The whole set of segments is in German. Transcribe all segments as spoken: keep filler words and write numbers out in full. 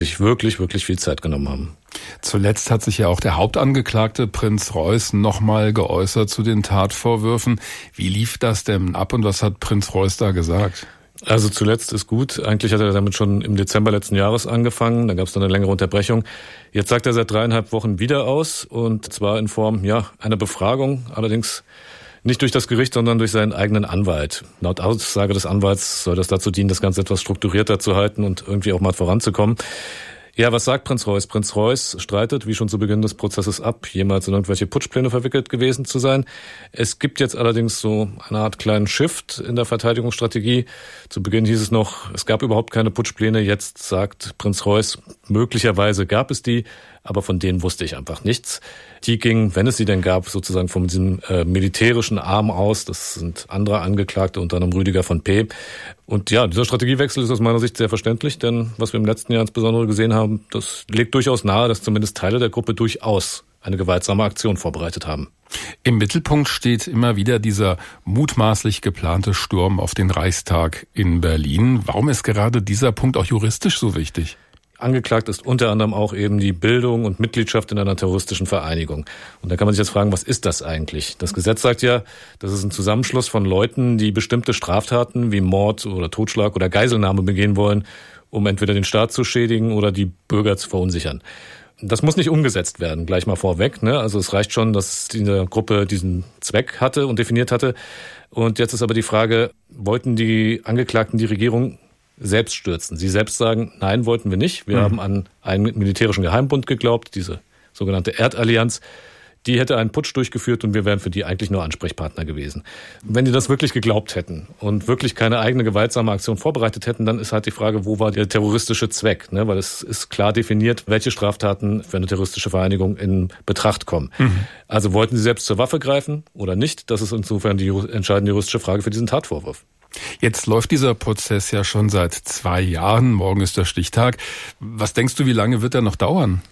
sich wirklich, wirklich viel Zeit genommen haben. Zuletzt hat sich ja auch der Hauptangeklagte Prinz Reuß nochmal geäußert zu den Tatvorwürfen. Wie lief das denn ab und was hat Prinz Reuß da gesagt? Also zuletzt ist gut. Eigentlich hat er damit schon im Dezember letzten Jahres angefangen. Dann gab es dann eine längere Unterbrechung. Jetzt sagt er seit dreieinhalb Wochen wieder aus und zwar in Form ja einer Befragung, allerdings nicht durch das Gericht, sondern durch seinen eigenen Anwalt. Laut Aussage des Anwalts soll das dazu dienen, das Ganze etwas strukturierter zu halten und irgendwie auch mal voranzukommen. Ja, was sagt Prinz Reuß? Prinz Reuß streitet, wie schon zu Beginn des Prozesses, ab, jemals in irgendwelche Putschpläne verwickelt gewesen zu sein. Es gibt jetzt allerdings so eine Art kleinen Shift in der Verteidigungsstrategie. Zu Beginn hieß es noch, es gab überhaupt keine Putschpläne. Jetzt sagt Prinz Reuß, möglicherweise gab es die, aber von denen wusste ich einfach nichts. Die ging, wenn es sie denn gab, sozusagen von diesem äh, militärischen Arm aus. Das sind andere Angeklagte, unter anderem Rüdiger von P. Und ja, dieser Strategiewechsel ist aus meiner Sicht sehr verständlich, denn was wir im letzten Jahr insbesondere gesehen haben, das legt durchaus nahe, dass zumindest Teile der Gruppe durchaus eine gewaltsame Aktion vorbereitet haben. Im Mittelpunkt steht immer wieder dieser mutmaßlich geplante Sturm auf den Reichstag in Berlin. Warum ist gerade dieser Punkt auch juristisch so wichtig? Angeklagt ist unter anderem auch eben die Bildung und Mitgliedschaft in einer terroristischen Vereinigung. Und da kann man sich jetzt fragen, was ist das eigentlich? Das Gesetz sagt ja, das ist ein Zusammenschluss von Leuten, die bestimmte Straftaten wie Mord oder Totschlag oder Geiselnahme begehen wollen, um entweder den Staat zu schädigen oder die Bürger zu verunsichern. Das muss nicht umgesetzt werden, gleich mal vorweg, ne? Also es reicht schon, dass diese Gruppe diesen Zweck hatte und definiert hatte. Und jetzt ist aber die Frage, wollten die Angeklagten die Regierung selbst stürzen? Sie selbst sagen, nein, wollten wir nicht. Wir mhm. haben an einen militärischen Geheimbund geglaubt, diese sogenannte Erdallianz. Die hätte einen Putsch durchgeführt und wir wären für die eigentlich nur Ansprechpartner gewesen. Wenn die das wirklich geglaubt hätten und wirklich keine eigene gewaltsame Aktion vorbereitet hätten, dann ist halt die Frage, wo war der terroristische Zweck? Ne? Weil es ist klar definiert, welche Straftaten für eine terroristische Vereinigung in Betracht kommen. Mhm. Also wollten sie selbst zur Waffe greifen oder nicht? Das ist insofern die entscheidende juristische Frage für diesen Tatvorwurf. Jetzt läuft dieser Prozess ja schon seit zwei Jahren. Morgen ist der Stichtag. Was denkst du, wie lange wird er noch dauern?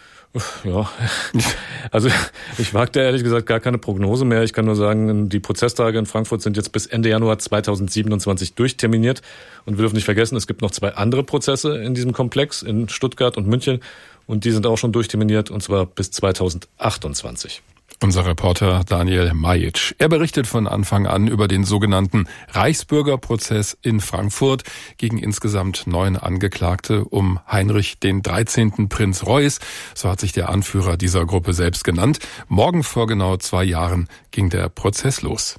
Ja, also ich wage da ehrlich gesagt gar keine Prognose mehr. Ich kann nur sagen, die Prozesstage in Frankfurt sind jetzt bis Ende Januar zweitausendsiebenundzwanzig durchterminiert. Und wir dürfen nicht vergessen, es gibt noch zwei andere Prozesse in diesem Komplex, in Stuttgart und München. Und die sind auch schon durchterminiert, und zwar bis zweitausendachtundzwanzig. Unser Reporter Daniel Majic. Er berichtet von Anfang an über den sogenannten Reichsbürgerprozess in Frankfurt gegen insgesamt neun Angeklagte um Heinrich den dreizehnten Prinz Reuß. So hat sich der Anführer dieser Gruppe selbst genannt. Morgen vor genau zwei Jahren ging der Prozess los.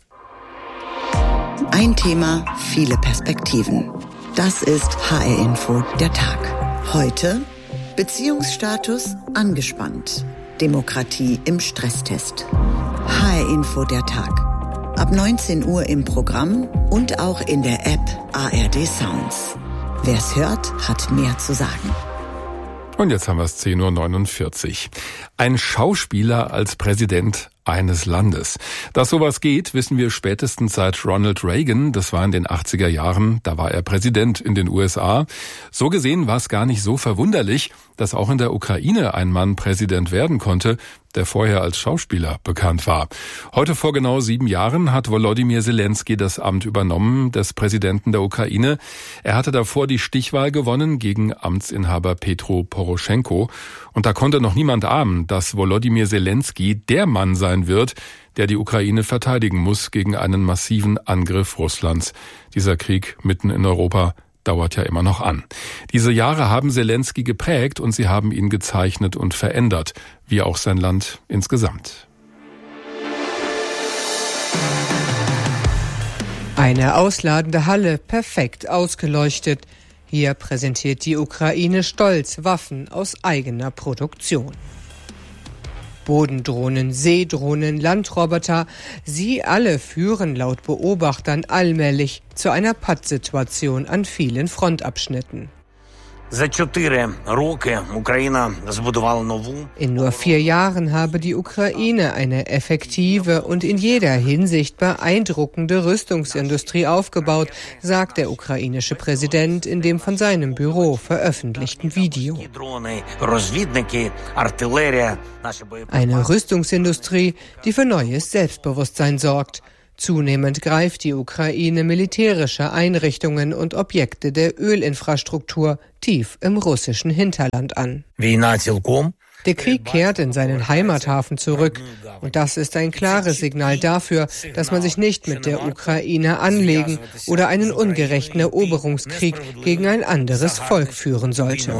Ein Thema, viele Perspektiven. Das ist H R Info der Tag. Heute Beziehungsstatus angespannt. Demokratie im Stresstest. H R Info der Tag. Ab neunzehn Uhr im Programm und auch in der App A R D Sounds. Wer's hört, hat mehr zu sagen. Und jetzt haben wir es zehn Uhr neunundvierzig. Ein Schauspieler als Präsident eines Landes. Dass sowas geht, wissen wir spätestens seit Ronald Reagan. Das war in den achtziger Jahren. Da war er Präsident in den U S A. So gesehen war es gar nicht so verwunderlich, dass auch in der Ukraine ein Mann Präsident werden konnte, der vorher als Schauspieler bekannt war. Heute vor genau sieben Jahren hat Volodymyr Zelensky das Amt übernommen, des Präsidenten der Ukraine. Er hatte davor die Stichwahl gewonnen gegen Amtsinhaber Petro Poroschenko. Und da konnte noch niemand ahnen, dass Volodymyr Zelensky der Mann sein wird, der die Ukraine verteidigen muss gegen einen massiven Angriff Russlands. Dieser Krieg mitten in Europa dauert ja immer noch an. Diese Jahre haben Zelensky geprägt und sie haben ihn gezeichnet und verändert, wie auch sein Land insgesamt. Eine ausladende Halle, perfekt ausgeleuchtet. Hier präsentiert die Ukraine stolz Waffen aus eigener Produktion. Bodendrohnen, Seedrohnen, Landroboter, sie alle führen laut Beobachtern allmählich zu einer Pattsituation an vielen Frontabschnitten. In nur vier Jahren habe die Ukraine eine effektive und in jeder Hinsicht beeindruckende Rüstungsindustrie aufgebaut, sagt der ukrainische Präsident in dem von seinem Büro veröffentlichten Video. Eine Rüstungsindustrie, die für neues Selbstbewusstsein sorgt. Zunehmend greift die Ukraine militärische Einrichtungen und Objekte der Ölinfrastruktur tief im russischen Hinterland an. Der Krieg kehrt in seinen Heimathafen zurück. Und das ist ein klares Signal dafür, dass man sich nicht mit der Ukraine anlegen oder einen ungerechten Eroberungskrieg gegen ein anderes Volk führen sollte.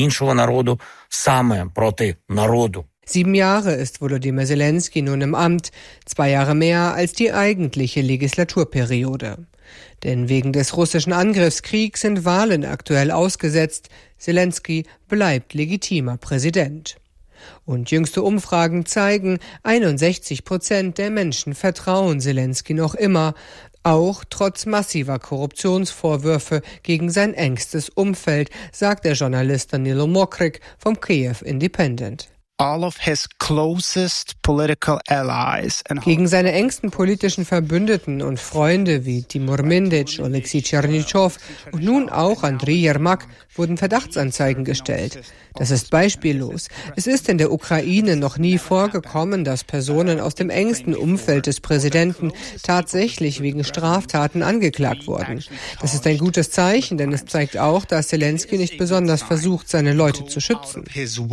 Sieben Jahre ist Volodymyr Zelensky nun im Amt, zwei Jahre mehr als die eigentliche Legislaturperiode. Denn wegen des russischen Angriffskriegs sind Wahlen aktuell ausgesetzt. Zelensky bleibt legitimer Präsident. Und jüngste Umfragen zeigen, einundsechzig Prozent der Menschen vertrauen Zelensky noch immer, auch trotz massiver Korruptionsvorwürfe gegen sein engstes Umfeld, sagt der Journalist Danilo Mokryk vom Kiev Independent. All of his closest political allies and Gegen seine engsten politischen Verbündeten und Freunde wie Timur Mindic, Oleksiy Tschernyschow und nun auch Andriy Yermak wurden Verdachtsanzeigen gestellt. Das ist beispiellos. Es ist in der Ukraine noch nie vorgekommen, dass Personen aus dem engsten Umfeld des Präsidenten tatsächlich wegen Straftaten angeklagt wurden. Das ist ein gutes Zeichen, denn es zeigt auch, dass Zelensky nicht besonders versucht, seine Leute zu schützen.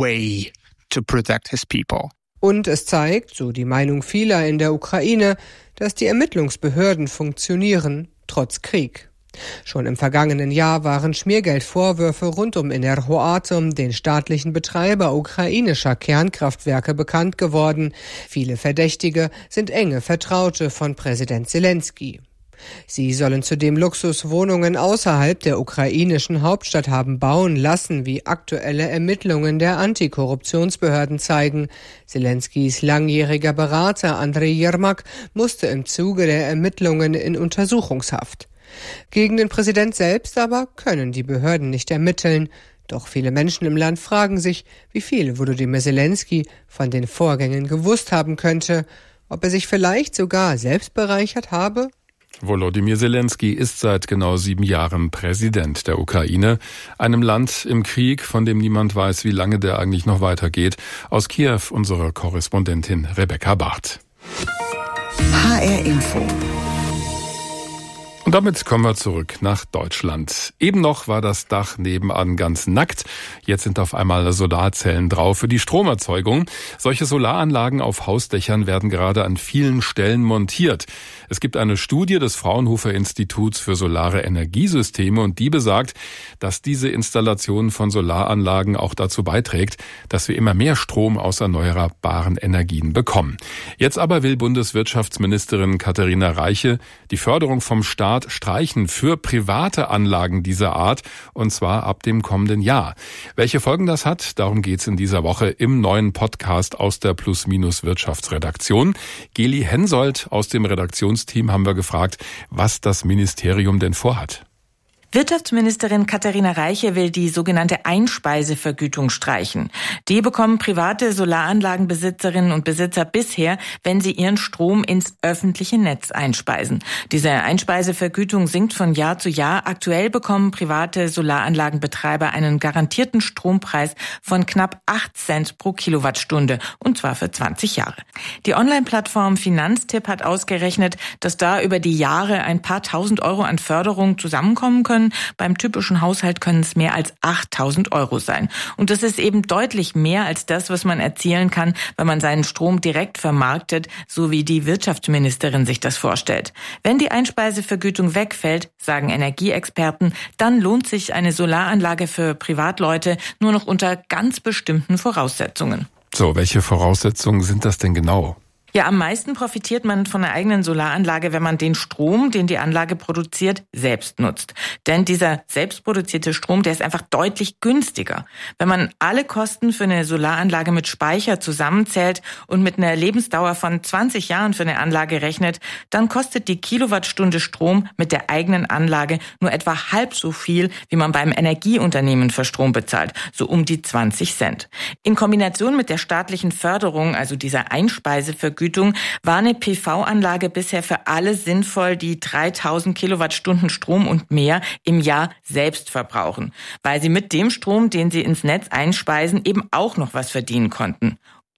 to protect his people. Und es zeigt, so die Meinung vieler in der Ukraine, dass die Ermittlungsbehörden funktionieren, trotz Krieg. Schon im vergangenen Jahr waren Schmiergeldvorwürfe rund um Enerhoatom, den staatlichen Betreiber ukrainischer Kernkraftwerke, bekannt geworden. Viele Verdächtige sind enge Vertraute von Präsident Zelensky. Sie sollen zudem Luxuswohnungen außerhalb der ukrainischen Hauptstadt haben bauen lassen, wie aktuelle Ermittlungen der Antikorruptionsbehörden zeigen. Zelenskys langjähriger Berater Andriy Yermak musste im Zuge der Ermittlungen in Untersuchungshaft. Gegen den Präsident selbst aber können die Behörden nicht ermitteln. Doch viele Menschen im Land fragen sich, wie viel Volodymyr Zelensky von den Vorgängen gewusst haben könnte, ob er sich vielleicht sogar selbst bereichert habe. Volodymyr Zelensky ist seit genau sieben Jahren Präsident der Ukraine, einem Land im Krieg, von dem niemand weiß, wie lange der eigentlich noch weitergeht. Aus Kiew unsere Korrespondentin Rebecca Barth. H R Info. Und damit kommen wir zurück nach Deutschland. Eben noch war das Dach nebenan ganz nackt. Jetzt sind auf einmal Solarzellen drauf für die Stromerzeugung. Solche Solaranlagen auf Hausdächern werden gerade an vielen Stellen montiert. Es gibt eine Studie des Fraunhofer Instituts für solare Energiesysteme und die besagt, dass diese Installation von Solaranlagen auch dazu beiträgt, dass wir immer mehr Strom aus erneuerbaren Energien bekommen. Jetzt aber will Bundeswirtschaftsministerin Katharina Reiche die Förderung vom Staat streichen für private Anlagen dieser Art, und zwar ab dem kommenden Jahr. Welche Folgen das hat, darum geht's in dieser Woche im neuen Podcast aus der Plus-Minus-Wirtschaftsredaktion. Geli Hensoldt aus dem Redaktionsteam haben wir gefragt, was das Ministerium denn vorhat. Wirtschaftsministerin Katharina Reiche will die sogenannte Einspeisevergütung streichen. Die bekommen private Solaranlagenbesitzerinnen und Besitzer bisher, wenn sie ihren Strom ins öffentliche Netz einspeisen. Diese Einspeisevergütung sinkt von Jahr zu Jahr. Aktuell bekommen private Solaranlagenbetreiber einen garantierten Strompreis von knapp acht Cent pro Kilowattstunde, und zwar für zwanzig Jahre. Die Online-Plattform Finanztipp hat ausgerechnet, dass da über die Jahre ein paar tausend Euro an Förderung zusammenkommen können. Beim typischen Haushalt können es mehr als achttausend Euro sein. Und das ist eben deutlich mehr als das, was man erzielen kann, wenn man seinen Strom direkt vermarktet, so wie die Wirtschaftsministerin sich das vorstellt. Wenn die Einspeisevergütung wegfällt, sagen Energieexperten, dann lohnt sich eine Solaranlage für Privatleute nur noch unter ganz bestimmten Voraussetzungen. So, welche Voraussetzungen sind das denn genau? Ja, am meisten profitiert man von der eigenen Solaranlage, wenn man den Strom, den die Anlage produziert, selbst nutzt. Denn dieser selbstproduzierte Strom, der ist einfach deutlich günstiger. Wenn man alle Kosten für eine Solaranlage mit Speicher zusammenzählt und mit einer Lebensdauer von zwanzig Jahren für eine Anlage rechnet, dann kostet die Kilowattstunde Strom mit der eigenen Anlage nur etwa halb so viel, wie man beim Energieunternehmen für Strom bezahlt, so um die zwanzig Cent. In Kombination mit der staatlichen Förderung, also dieser Einspeisevergütung, war eine P V-Anlage bisher für alle sinnvoll, die dreitausend Kilowattstunden Strom und mehr im Jahr selbst verbrauchen, weil sie mit dem Strom, den sie ins Netz einspeisen, eben auch noch was verdienen konnten.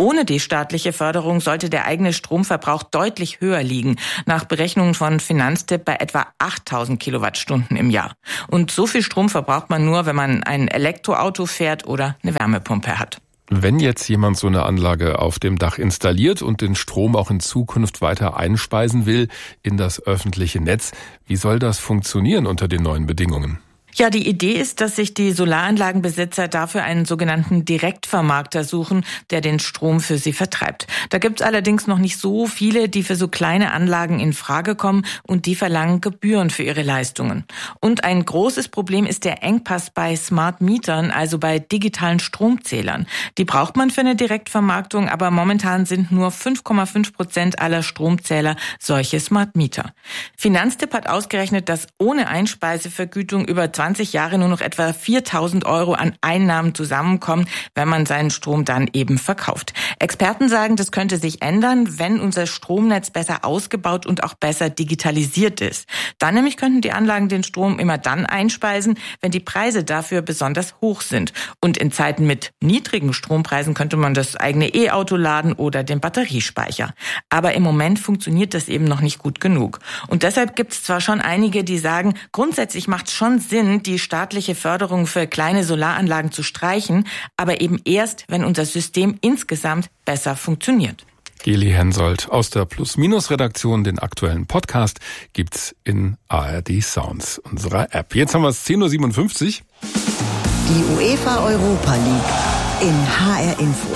Ohne die staatliche Förderung sollte der eigene Stromverbrauch deutlich höher liegen, nach Berechnungen von Finanztipp bei etwa achttausend Kilowattstunden im Jahr. Und so viel Strom verbraucht man nur, wenn man ein Elektroauto fährt oder eine Wärmepumpe hat. Wenn jetzt jemand so eine Anlage auf dem Dach installiert und den Strom auch in Zukunft weiter einspeisen will in das öffentliche Netz, wie soll das funktionieren unter den neuen Bedingungen? Ja, die Idee ist, dass sich die Solaranlagenbesitzer dafür einen sogenannten Direktvermarkter suchen, der den Strom für sie vertreibt. Da gibt's allerdings noch nicht so viele, die für so kleine Anlagen in Frage kommen, und die verlangen Gebühren für ihre Leistungen. Und ein großes Problem ist der Engpass bei Smart Mietern, also bei digitalen Stromzählern. Die braucht man für eine Direktvermarktung, aber momentan sind nur fünf Komma fünf Prozent aller Stromzähler solche Smart Mieter. Finanztipp hat ausgerechnet, dass ohne Einspeisevergütung über zwanzig Jahre nur noch etwa viertausend Euro an Einnahmen zusammenkommen, wenn man seinen Strom dann eben verkauft. Experten sagen, das könnte sich ändern, wenn unser Stromnetz besser ausgebaut und auch besser digitalisiert ist. Dann nämlich könnten die Anlagen den Strom immer dann einspeisen, wenn die Preise dafür besonders hoch sind. Und in Zeiten mit niedrigen Strompreisen könnte man das eigene E-Auto laden oder den Batteriespeicher. Aber im Moment funktioniert das eben noch nicht gut genug. Und deshalb gibt es zwar schon einige, die sagen, grundsätzlich macht es schon Sinn, die staatliche Förderung für kleine Solaranlagen zu streichen, aber eben erst, wenn unser System insgesamt besser funktioniert. Geli Hensoldt aus der Plus-Minus-Redaktion. Den aktuellen Podcast gibt's in A R D Sounds, unserer App. Jetzt haben wir es zehn Uhr siebenundfünfzig. Die UEFA Europa League in H R Info.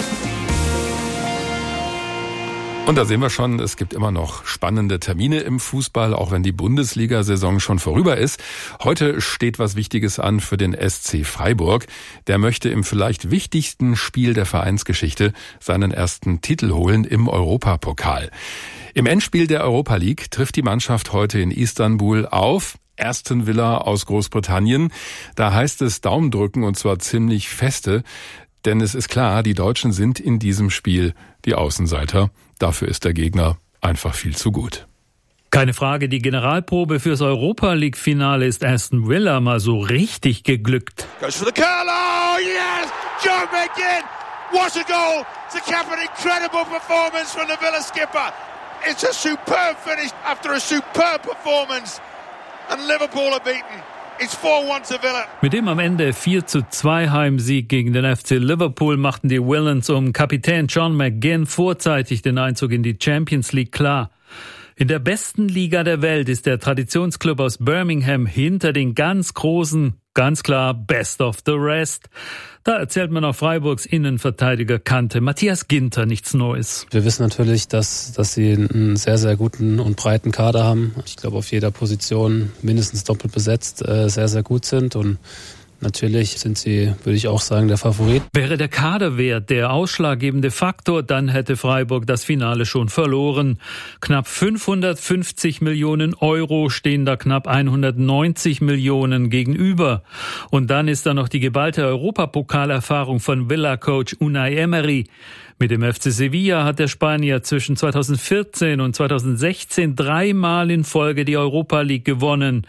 Und da sehen wir schon, es gibt immer noch spannende Termine im Fußball, auch wenn die Bundesliga-Saison schon vorüber ist. Heute steht was Wichtiges an für den S C Freiburg. Der möchte im vielleicht wichtigsten Spiel der Vereinsgeschichte seinen ersten Titel holen im Europapokal. Im Endspiel der Europa League trifft die Mannschaft heute in Istanbul auf Aston Villa aus Großbritannien. Da heißt es Daumen drücken, und zwar ziemlich feste. Denn es ist klar, die Deutschen sind in diesem Spiel die Außenseiter. Dafür ist der Gegner einfach viel zu gut. Keine Frage, die Generalprobe fürs Europa-League-Finale ist Aston Villa mal so richtig geglückt. Goes for the curl, oh yes! Joe McGinn, what a goal! To cap an incredible performance from the Villa skipper. It's a superb finish after a superb performance. And Liverpool are beaten. It's four one to Villa. Mit dem am Ende vier zu zwei Heimsieg gegen den F C Liverpool machten die Villains um Kapitän John McGinn vorzeitig den Einzug in die Champions League klar. In der besten Liga der Welt ist der Traditionsclub aus Birmingham hinter den ganz Großen ganz klar best of the rest. Da erzählt man auf Freiburgs Innenverteidiger Kante Matthias Ginter nichts Neues. Wir wissen natürlich, dass, dass sie einen sehr, sehr guten und breiten Kader haben. Ich glaube, auf jeder Position mindestens doppelt besetzt, äh, sehr, sehr gut sind, und natürlich sind sie, würde ich auch sagen, der Favorit. Wäre der Kaderwert der ausschlaggebende Faktor, dann hätte Freiburg das Finale schon verloren. Knapp fünfhundertfünfzig Millionen Euro stehen da knapp hundertneunzig Millionen gegenüber. Und dann ist da noch die geballte Europapokalerfahrung von Villa-Coach Unai Emery. Mit dem F C Sevilla hat der Spanier zwischen zweitausendvierzehn und zweitausendsechzehn dreimal in Folge die Europa League gewonnen.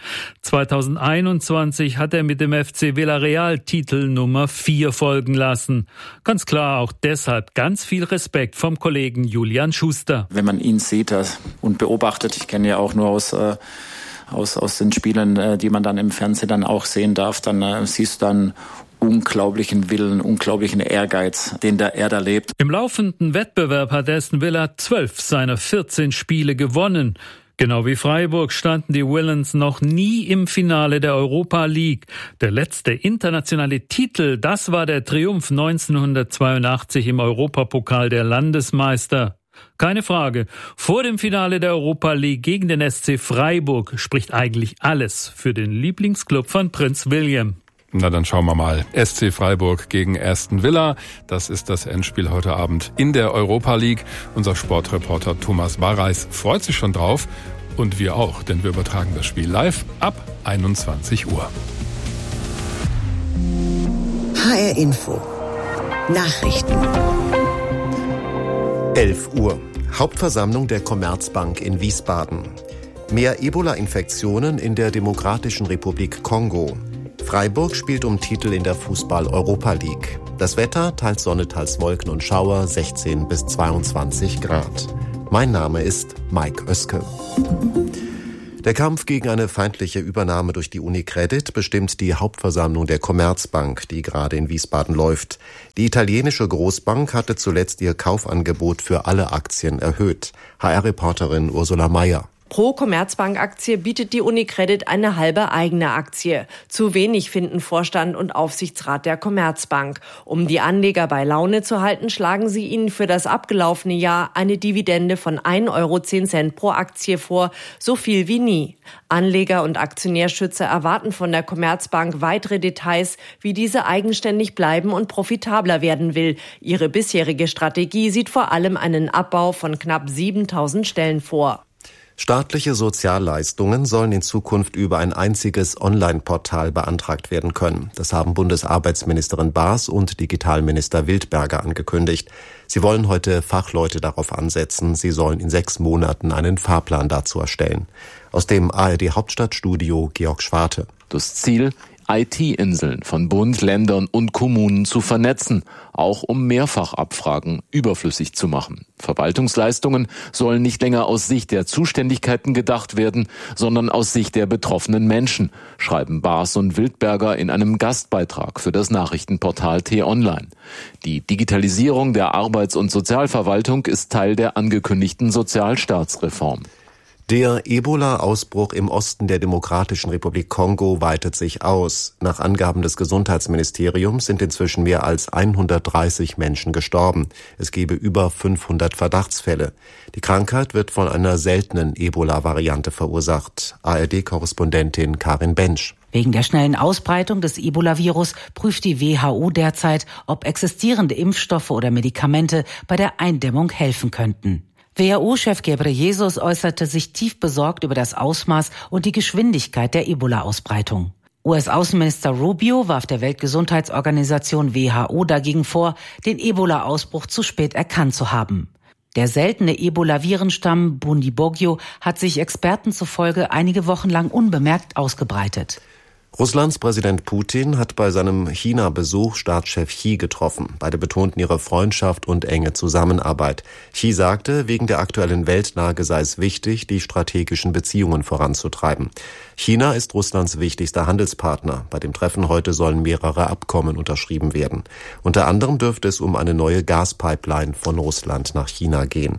zweitausendeinundzwanzig hat er mit dem F C Villarreal Titel Nummer vier folgen lassen. Ganz klar auch deshalb ganz viel Respekt vom Kollegen Julian Schuster. Wenn man ihn sieht und beobachtet, ich kenne ja auch nur aus äh, aus aus den Spielen, die man dann im Fernsehen dann auch sehen darf, dann äh, siehst du dann unglaublichen Willen, unglaublichen Ehrgeiz, den der er da lebt. Im laufenden Wettbewerb hat Aston Villa zwölf seiner vierzehn Spiele gewonnen. Genau wie Freiburg standen die Villains noch nie im Finale der Europa League. Der letzte internationale Titel, das war der Triumph neunzehnhundertzweiundachtzig im Europapokal der Landesmeister. Keine Frage, vor dem Finale der Europa League gegen den S C Freiburg spricht eigentlich alles für den Lieblingsclub von Prinz William. Na, dann schauen wir mal. S C Freiburg gegen Aston Villa. Das ist das Endspiel heute Abend in der Europa League. Unser Sportreporter Thomas Barreis freut sich schon drauf. Und wir auch, denn wir übertragen das Spiel live ab einundzwanzig Uhr. H R Info. Nachrichten. elf Uhr. Hauptversammlung der Commerzbank in Wiesbaden. Mehr Ebola-Infektionen in der Demokratischen Republik Kongo. Freiburg spielt um Titel in der Fußball-Europa League. Das Wetter, teils Sonne, teils Wolken und Schauer, sechzehn bis zweiundzwanzig Grad. Mein Name ist Mike Oeske. Der Kampf gegen eine feindliche Übernahme durch die UniCredit bestimmt die Hauptversammlung der Commerzbank, die gerade in Wiesbaden läuft. Die italienische Großbank hatte zuletzt ihr Kaufangebot für alle Aktien erhöht. H R-Reporterin Ursula Mayer. Pro Commerzbank-Aktie bietet die UniCredit eine halbe eigene Aktie. Zu wenig finden Vorstand und Aufsichtsrat der Commerzbank. Um die Anleger bei Laune zu halten, schlagen sie ihnen für das abgelaufene Jahr eine Dividende von ein Euro zehn pro Aktie vor, so viel wie nie. Anleger und Aktionärschützer erwarten von der Commerzbank weitere Details, wie diese eigenständig bleiben und profitabler werden will. Ihre bisherige Strategie sieht vor allem einen Abbau von knapp siebentausend Stellen vor. Staatliche Sozialleistungen sollen in Zukunft über ein einziges Online-Portal beantragt werden können. Das haben Bundesarbeitsministerin Baas und Digitalminister Wildberger angekündigt. Sie wollen heute Fachleute darauf ansetzen. Sie sollen in sechs Monaten einen Fahrplan dazu erstellen. Aus dem A R D-Hauptstadtstudio Georg Schwarte. Das Ziel: I T-Inseln von Bund, Ländern und Kommunen zu vernetzen, auch um Mehrfachabfragen überflüssig zu machen. Verwaltungsleistungen sollen nicht länger aus Sicht der Zuständigkeiten gedacht werden, sondern aus Sicht der betroffenen Menschen, schreiben Baas und Wildberger in einem Gastbeitrag für das Nachrichtenportal T-Online. Die Digitalisierung der Arbeits- und Sozialverwaltung ist Teil der angekündigten Sozialstaatsreform. Der Ebola-Ausbruch im Osten der Demokratischen Republik Kongo weitet sich aus. Nach Angaben des Gesundheitsministeriums sind inzwischen mehr als hundertdreißig Menschen gestorben. Es gebe über fünfhundert Verdachtsfälle. Die Krankheit wird von einer seltenen Ebola-Variante verursacht. A R D-Korrespondentin Karin Bensch. Wegen der schnellen Ausbreitung des Ebola-Virus prüft die W H O derzeit, ob existierende Impfstoffe oder Medikamente bei der Eindämmung helfen könnten. W H O-Chef Ghebreyesus äußerte sich tief besorgt über das Ausmaß und die Geschwindigkeit der Ebola-Ausbreitung. U S-Außenminister Rubio warf der Weltgesundheitsorganisation W H O dagegen vor, den Ebola-Ausbruch zu spät erkannt zu haben. Der seltene Ebola-Virenstamm Bundibugyo hat sich Experten zufolge einige Wochen lang unbemerkt ausgebreitet. Russlands Präsident Putin hat bei seinem China-Besuch Staatschef Xi getroffen. Beide betonten ihre Freundschaft und enge Zusammenarbeit. Xi sagte, wegen der aktuellen Weltlage sei es wichtig, die strategischen Beziehungen voranzutreiben. China ist Russlands wichtigster Handelspartner. Bei dem Treffen heute sollen mehrere Abkommen unterschrieben werden. Unter anderem dürfte es um eine neue Gaspipeline von Russland nach China gehen.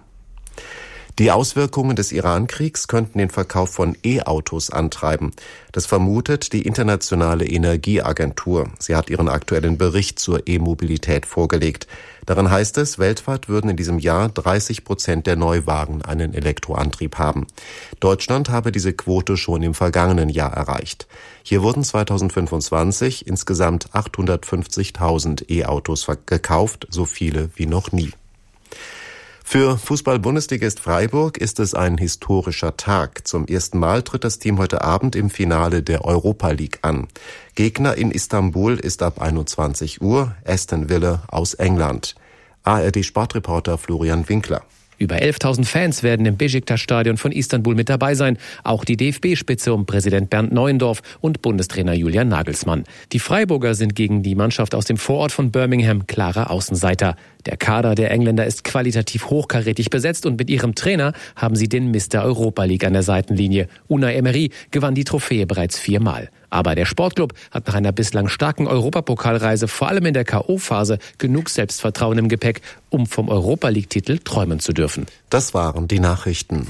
Die Auswirkungen des Iran-Kriegs könnten den Verkauf von E-Autos antreiben. Das vermutet die Internationale Energieagentur. Sie hat ihren aktuellen Bericht zur E-Mobilität vorgelegt. Darin heißt es, weltweit würden in diesem Jahr dreißig Prozent der Neuwagen einen Elektroantrieb haben. Deutschland habe diese Quote schon im vergangenen Jahr erreicht. Hier wurden zweitausendfünfundzwanzig insgesamt achthundertfünfzigtausend E-Autos gekauft, so viele wie noch nie. Für Fußball-Bundesligist Freiburg ist es ein historischer Tag. Zum ersten Mal tritt das Team heute Abend im Finale der Europa League an. Gegner in Istanbul ist ab einundzwanzig Uhr Aston Villa aus England. A R D-Sportreporter Florian Winkler. Über elftausend Fans werden im Beşiktaş-Stadion von Istanbul mit dabei sein. Auch die D F B-Spitze um Präsident Bernd Neuendorf und Bundestrainer Julian Nagelsmann. Die Freiburger sind gegen die Mannschaft aus dem Vorort von Birmingham klare Außenseiter. Der Kader der Engländer ist qualitativ hochkarätig besetzt und mit ihrem Trainer haben sie den Mister Europa League an der Seitenlinie. Unai Emery gewann die Trophäe bereits viermal. Aber der Sportclub hat nach einer bislang starken Europapokalreise vor allem in der K O-Phase genug Selbstvertrauen im Gepäck, um vom Europa League-Titel träumen zu dürfen. Das waren die Nachrichten.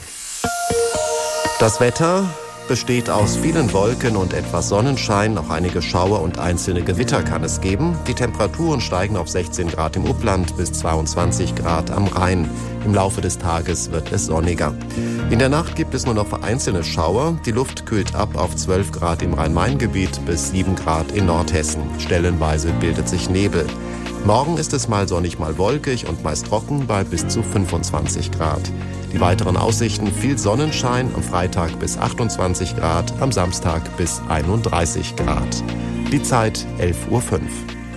Das Wetter besteht aus vielen Wolken und etwas Sonnenschein. Auch einige Schauer und einzelne Gewitter kann es geben. Die Temperaturen steigen auf sechzehn Grad im Upland bis zweiundzwanzig Grad am Rhein. Im Laufe des Tages wird es sonniger. In der Nacht gibt es nur noch vereinzelte Schauer. Die Luft kühlt ab auf zwölf Grad im Rhein-Main-Gebiet bis sieben Grad in Nordhessen. Stellenweise bildet sich Nebel. Morgen ist es mal sonnig, mal wolkig und meist trocken bei bis zu fünfundzwanzig Grad. Die weiteren Aussichten: viel Sonnenschein, am Freitag bis achtundzwanzig Grad, am Samstag bis einunddreißig Grad. Die Zeit elf Uhr fünf.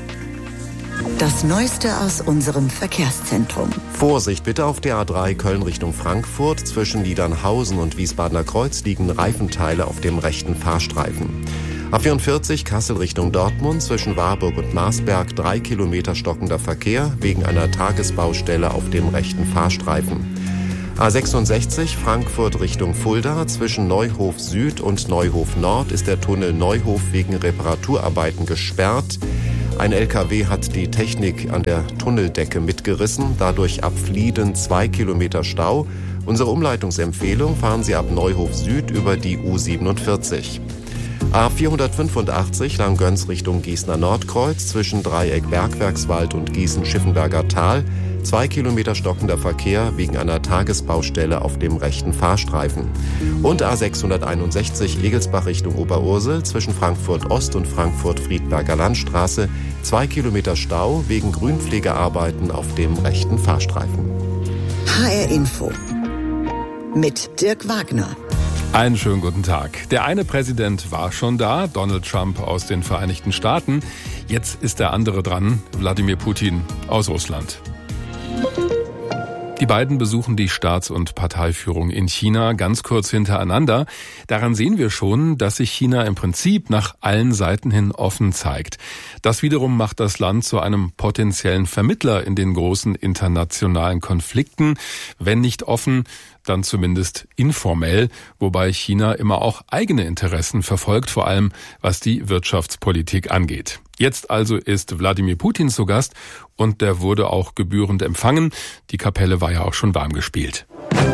Das Neueste aus unserem Verkehrszentrum. Vorsicht bitte auf der A drei Köln Richtung Frankfurt. Zwischen Niedernhausen und Wiesbadener Kreuz liegen Reifenteile auf dem rechten Fahrstreifen. A vierundvierzig Kassel Richtung Dortmund zwischen Warburg und Marsberg drei Kilometer stockender Verkehr wegen einer Tagesbaustelle auf dem rechten Fahrstreifen. A sechsundsechzig Frankfurt Richtung Fulda zwischen Neuhof Süd und Neuhof Nord ist der Tunnel Neuhof wegen Reparaturarbeiten gesperrt. Ein L K W hat die Technik an der Tunneldecke mitgerissen, dadurch ab Flieden zwei Kilometer Stau. Unsere Umleitungsempfehlung: fahren Sie ab Neuhof Süd über die U siebenundvierzig. A vierhundertfünfundachtzig Langgöns Richtung Gießener Nordkreuz zwischen Dreieck Bergwerkswald und Gießen-Schiffenberger Tal. Zwei Kilometer stockender Verkehr wegen einer Tagesbaustelle auf dem rechten Fahrstreifen. Und A sechshunderteinundsechzig Egelsbach Richtung Oberursel zwischen Frankfurt Ost und Frankfurt-Friedberger Landstraße. Zwei Kilometer Stau wegen Grünpflegearbeiten auf dem rechten Fahrstreifen. H R Info mit Dirk Wagner. Einen schönen guten Tag. Der eine Präsident war schon da, Donald Trump aus den Vereinigten Staaten. Jetzt ist der andere dran, Wladimir Putin aus Russland. Die beiden besuchen die Staats- und Parteiführung in China ganz kurz hintereinander. Daran sehen wir schon, dass sich China im Prinzip nach allen Seiten hin offen zeigt. Das wiederum macht das Land zu einem potenziellen Vermittler in den großen internationalen Konflikten. Wenn nicht offen, dann zumindest informell, wobei China immer auch eigene Interessen verfolgt, vor allem was die Wirtschaftspolitik angeht. Jetzt also ist Wladimir Putin zu Gast und der wurde auch gebührend empfangen. Die Kapelle war ja auch schon warm gespielt.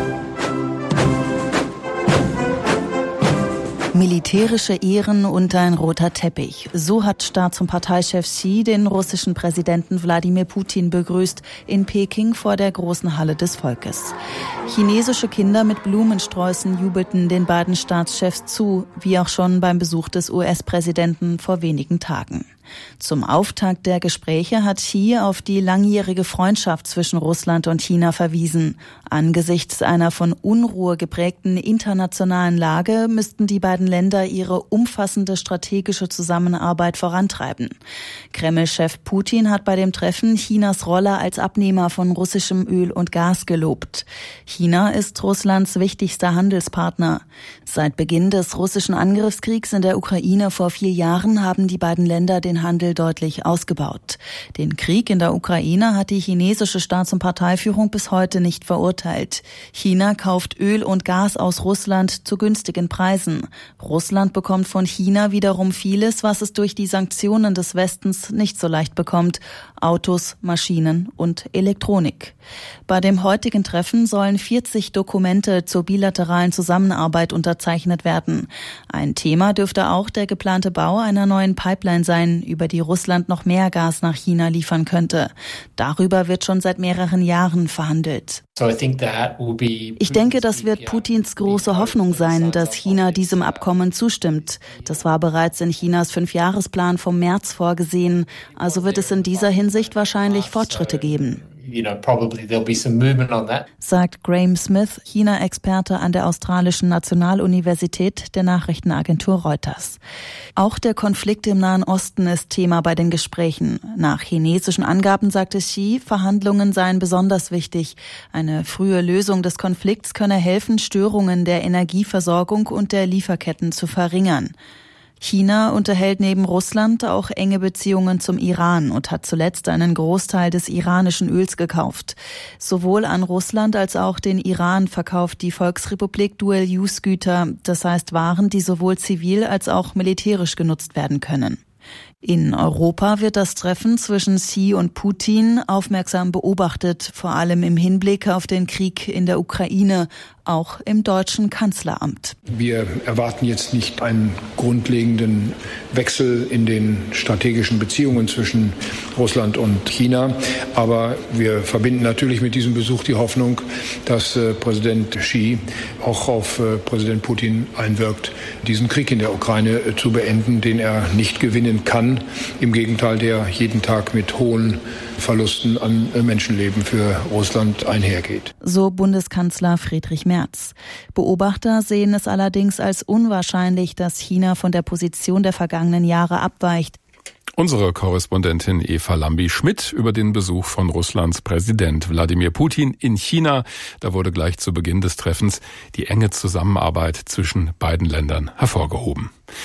Militärische Ehren und ein roter Teppich. So hat Staats- und Parteichef Xi den russischen Präsidenten Wladimir Putin begrüßt in Peking vor der großen Halle des Volkes. Chinesische Kinder mit Blumensträußen jubelten den beiden Staatschefs zu, wie auch schon beim Besuch des U S-Präsidenten vor wenigen Tagen. Zum Auftakt der Gespräche hat Xi auf die langjährige Freundschaft zwischen Russland und China verwiesen. Angesichts einer von Unruhe geprägten internationalen Lage müssten die beiden Länder ihre umfassende strategische Zusammenarbeit vorantreiben. Kreml-Chef Putin hat bei dem Treffen Chinas Rolle als Abnehmer von russischem Öl und Gas gelobt. China ist Russlands wichtigster Handelspartner. Seit Beginn des russischen Angriffskriegs in der Ukraine vor vier Jahren haben die beiden Länder den Handel deutlich ausgebaut. Den Krieg in der Ukraine hat die chinesische Staats- und Parteiführung bis heute nicht verurteilt. China kauft Öl und Gas aus Russland zu günstigen Preisen. Russland bekommt von China wiederum vieles, was es durch die Sanktionen des Westens nicht so leicht bekommt: Autos, Maschinen und Elektronik. Bei dem heutigen Treffen sollen vierzig Dokumente zur bilateralen Zusammenarbeit unterzeichnet werden. Ein Thema dürfte auch der geplante Bau einer neuen Pipeline sein, über die Russland noch mehr Gas nach China liefern könnte. Darüber wird schon seit mehreren Jahren verhandelt. Ich denke, das wird Putins große Hoffnung sein, dass China diesem Abkommen zustimmt. Das war bereits in Chinas Fünfjahresplan vom März vorgesehen. Also wird es in dieser Hinsicht wahrscheinlich Fortschritte geben. You know, probably there'll be some movement on that. Sagt Graham Smith, China-Experte an der australischen Nationaluniversität der Nachrichtenagentur Reuters. Auch der Konflikt im Nahen Osten ist Thema bei den Gesprächen. Nach chinesischen Angaben sagte Xi, Verhandlungen seien besonders wichtig. Eine frühe Lösung des Konflikts könne helfen, Störungen der Energieversorgung und der Lieferketten zu verringern. China unterhält neben Russland auch enge Beziehungen zum Iran und hat zuletzt einen Großteil des iranischen Öls gekauft. Sowohl an Russland als auch den Iran verkauft die Volksrepublik Dual-Use-Güter, das heißt Waren, die sowohl zivil als auch militärisch genutzt werden können. In Europa wird das Treffen zwischen Xi und Putin aufmerksam beobachtet, vor allem im Hinblick auf den Krieg in der Ukraine, auch im deutschen Kanzleramt. Wir erwarten jetzt nicht einen grundlegenden Wechsel in den strategischen Beziehungen zwischen Russland und China, aber wir verbinden natürlich mit diesem Besuch die Hoffnung, dass äh, Präsident Xi auch auf äh, Präsident Putin einwirkt, diesen Krieg in der Ukraine äh, zu beenden, den er nicht gewinnen kann. Im Gegenteil, der jeden Tag mit hohen Verlusten an Menschenleben für Russland einhergeht. So Bundeskanzler Friedrich Merz. Beobachter sehen es allerdings als unwahrscheinlich, dass China von der Position der vergangenen Jahre abweicht. Unsere Korrespondentin Eva Lambi-Schmidt über den Besuch von Russlands Präsident Wladimir Putin in China. Da wurde gleich zu Beginn des Treffens die enge Zusammenarbeit zwischen beiden Ländern hervorgehoben.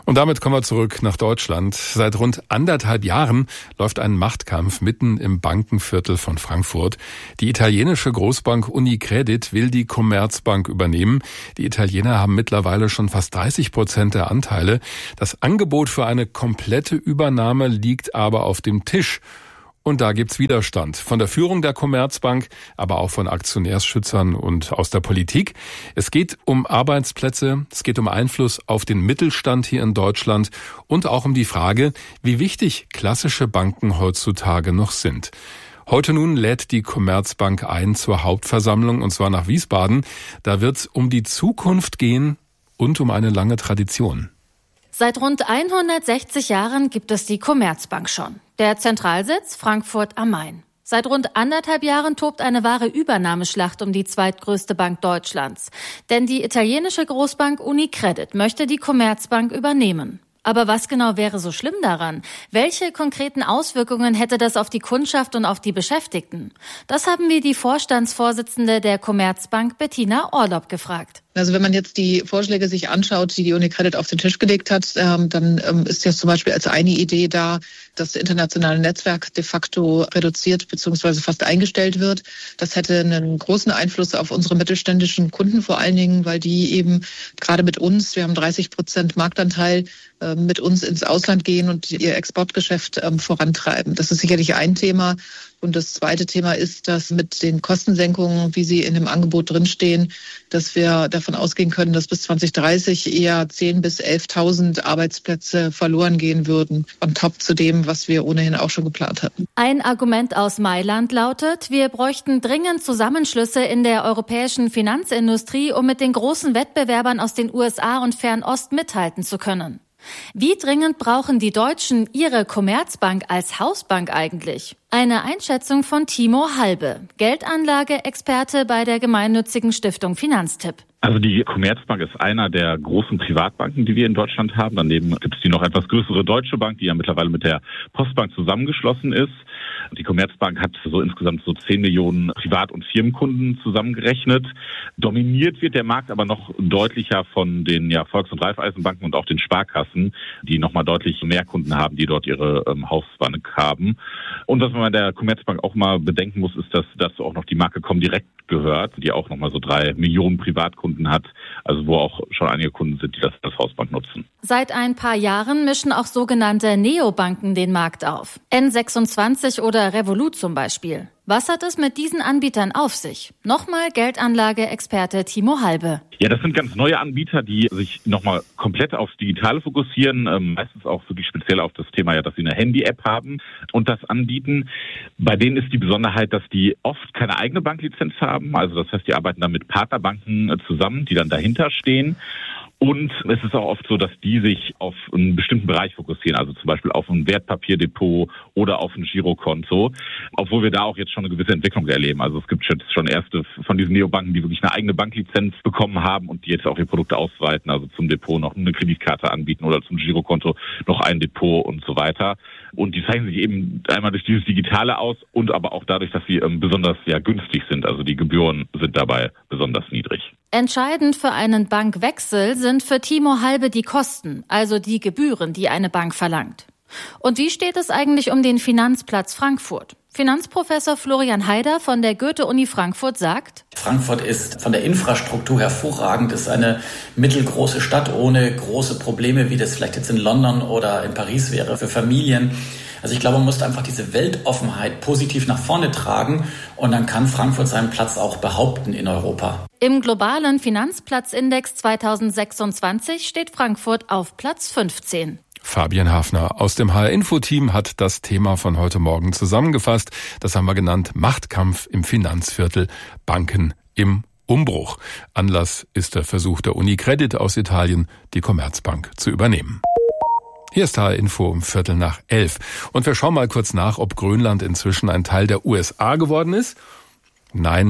Und damit kommen wir zurück nach Deutschland. Seit rund anderthalb Jahren läuft ein Machtkampf mitten im Bankenviertel von Frankfurt. Die italienische Großbank Unicredit will die Commerzbank übernehmen. Die Italiener haben mittlerweile schon fast dreißig Prozent der Anteile. Das Angebot für eine komplette Übernahme liegt aber auf dem Tisch. Und da gibt's Widerstand von der Führung der Commerzbank, aber auch von Aktionärsschützern und aus der Politik. Es geht um Arbeitsplätze, es geht um Einfluss auf den Mittelstand hier in Deutschland und auch um die Frage, wie wichtig klassische Banken heutzutage noch sind. Heute nun lädt die Commerzbank ein zur Hauptversammlung, und zwar nach Wiesbaden. Da wird's um die Zukunft gehen und um eine lange Tradition. Seit rund hundertsechzig Jahren gibt es die Commerzbank schon. Der Zentralsitz Frankfurt am Main. Seit rund anderthalb Jahren tobt eine wahre Übernahmeschlacht um die zweitgrößte Bank Deutschlands. Denn die italienische Großbank Unicredit möchte die Commerzbank übernehmen. Aber was genau wäre so schlimm daran? Welche konkreten Auswirkungen hätte das auf die Kundschaft und auf die Beschäftigten? Das haben wir die Vorstandsvorsitzende der Commerzbank Bettina Orlob gefragt. Also wenn man jetzt die Vorschläge sich anschaut, die die Unicredit auf den Tisch gelegt hat, ähm, dann ähm, ist jetzt zum Beispiel als eine Idee da, dass das internationale Netzwerk de facto reduziert bzw. fast eingestellt wird. Das hätte einen großen Einfluss auf unsere mittelständischen Kunden vor allen Dingen, weil die eben gerade mit uns, wir haben dreißig Prozent Marktanteil, äh, mit uns ins Ausland gehen und ihr Exportgeschäft ähm, vorantreiben. Das ist sicherlich ein Thema. Und das zweite Thema ist, dass mit den Kostensenkungen, wie sie in dem Angebot drinstehen, dass wir davon ausgehen können, dass bis zwanzig dreißig eher zehntausend bis elftausend Arbeitsplätze verloren gehen würden, on top zu dem, was wir ohnehin auch schon geplant hatten. Ein Argument aus Mailand lautet, wir bräuchten dringend Zusammenschlüsse in der europäischen Finanzindustrie, um mit den großen Wettbewerbern aus den U S A und Fernost mithalten zu können. Wie dringend brauchen die Deutschen ihre Commerzbank als Hausbank eigentlich? Eine Einschätzung von Timo Halbe, Geldanlage-Experte bei der gemeinnützigen Stiftung Finanztipp. Also die Commerzbank ist einer der großen Privatbanken, die wir in Deutschland haben. Daneben gibt es die noch etwas größere Deutsche Bank, die ja mittlerweile mit der Postbank zusammengeschlossen ist. Die Commerzbank hat so insgesamt so zehn Millionen Privat- und Firmenkunden zusammengerechnet. Dominiert wird der Markt aber noch deutlicher von den ja, Volks- und Raiffeisenbanken und auch den Sparkassen, die nochmal deutlich mehr Kunden haben, die dort ihre ähm, Hausbank haben. Und was man bei der Commerzbank auch mal bedenken muss, ist, dass dazu auch noch die Marke Comdirect gehört, die auch nochmal so drei Millionen Privatkunden hat, also wo auch schon einige Kunden sind, die das als Hausbank nutzen. Seit ein paar Jahren mischen auch sogenannte Neobanken den Markt auf. N sechsundzwanzig oder Revolut zum Beispiel. Was hat es mit diesen Anbietern auf sich? Nochmal Geldanlage-Experte Timo Halbe. Ja, das sind ganz neue Anbieter, die sich nochmal komplett aufs Digitale fokussieren, ähm, meistens auch wirklich speziell auf das Thema, ja, dass sie eine Handy-App haben und das anbieten. Bei denen ist die Besonderheit, dass die oft keine eigene Banklizenz haben. Also das heißt, die arbeiten dann mit Partnerbanken äh, zusammen, die dann dahinter stehen. Und es ist auch oft so, dass die sich auf einen bestimmten Bereich fokussieren, also zum Beispiel auf ein Wertpapierdepot oder auf ein Girokonto, obwohl wir da auch jetzt schon eine gewisse Entwicklung erleben. Also es gibt jetzt schon erste von diesen Neobanken, die wirklich eine eigene Banklizenz bekommen haben und die jetzt auch ihre Produkte ausweiten, also zum Depot noch eine Kreditkarte anbieten oder zum Girokonto noch ein Depot und so weiter. Und die zeichnen sich eben einmal durch dieses Digitale aus und aber auch dadurch, dass sie ähm, besonders ja günstig sind. Also die Gebühren sind dabei besonders niedrig. Entscheidend für einen Bankwechsel sind für Timo Halbe die Kosten, also die Gebühren, die eine Bank verlangt. Und wie steht es eigentlich um den Finanzplatz Frankfurt? Finanzprofessor Florian Haider von der Goethe-Uni Frankfurt sagt: Frankfurt ist von der Infrastruktur hervorragend, ist eine mittelgroße Stadt ohne große Probleme, wie das vielleicht jetzt in London oder in Paris wäre für Familien. Also ich glaube, man muss einfach diese Weltoffenheit positiv nach vorne tragen und dann kann Frankfurt seinen Platz auch behaupten in Europa. Im globalen Finanzplatzindex zweitausendsechsundzwanzig steht Frankfurt auf Platz fünfzehn. Fabian Hafner aus dem H R-Info-Team hat das Thema von heute Morgen zusammengefasst. Das haben wir genannt: Machtkampf im Finanzviertel, Banken im Umbruch. Anlass ist der Versuch der Unicredit aus Italien, die Commerzbank zu übernehmen. Hier ist H R-Info um Viertel nach elf. Und wir schauen mal kurz nach, ob Grönland inzwischen ein Teil der U S A geworden ist. Nein,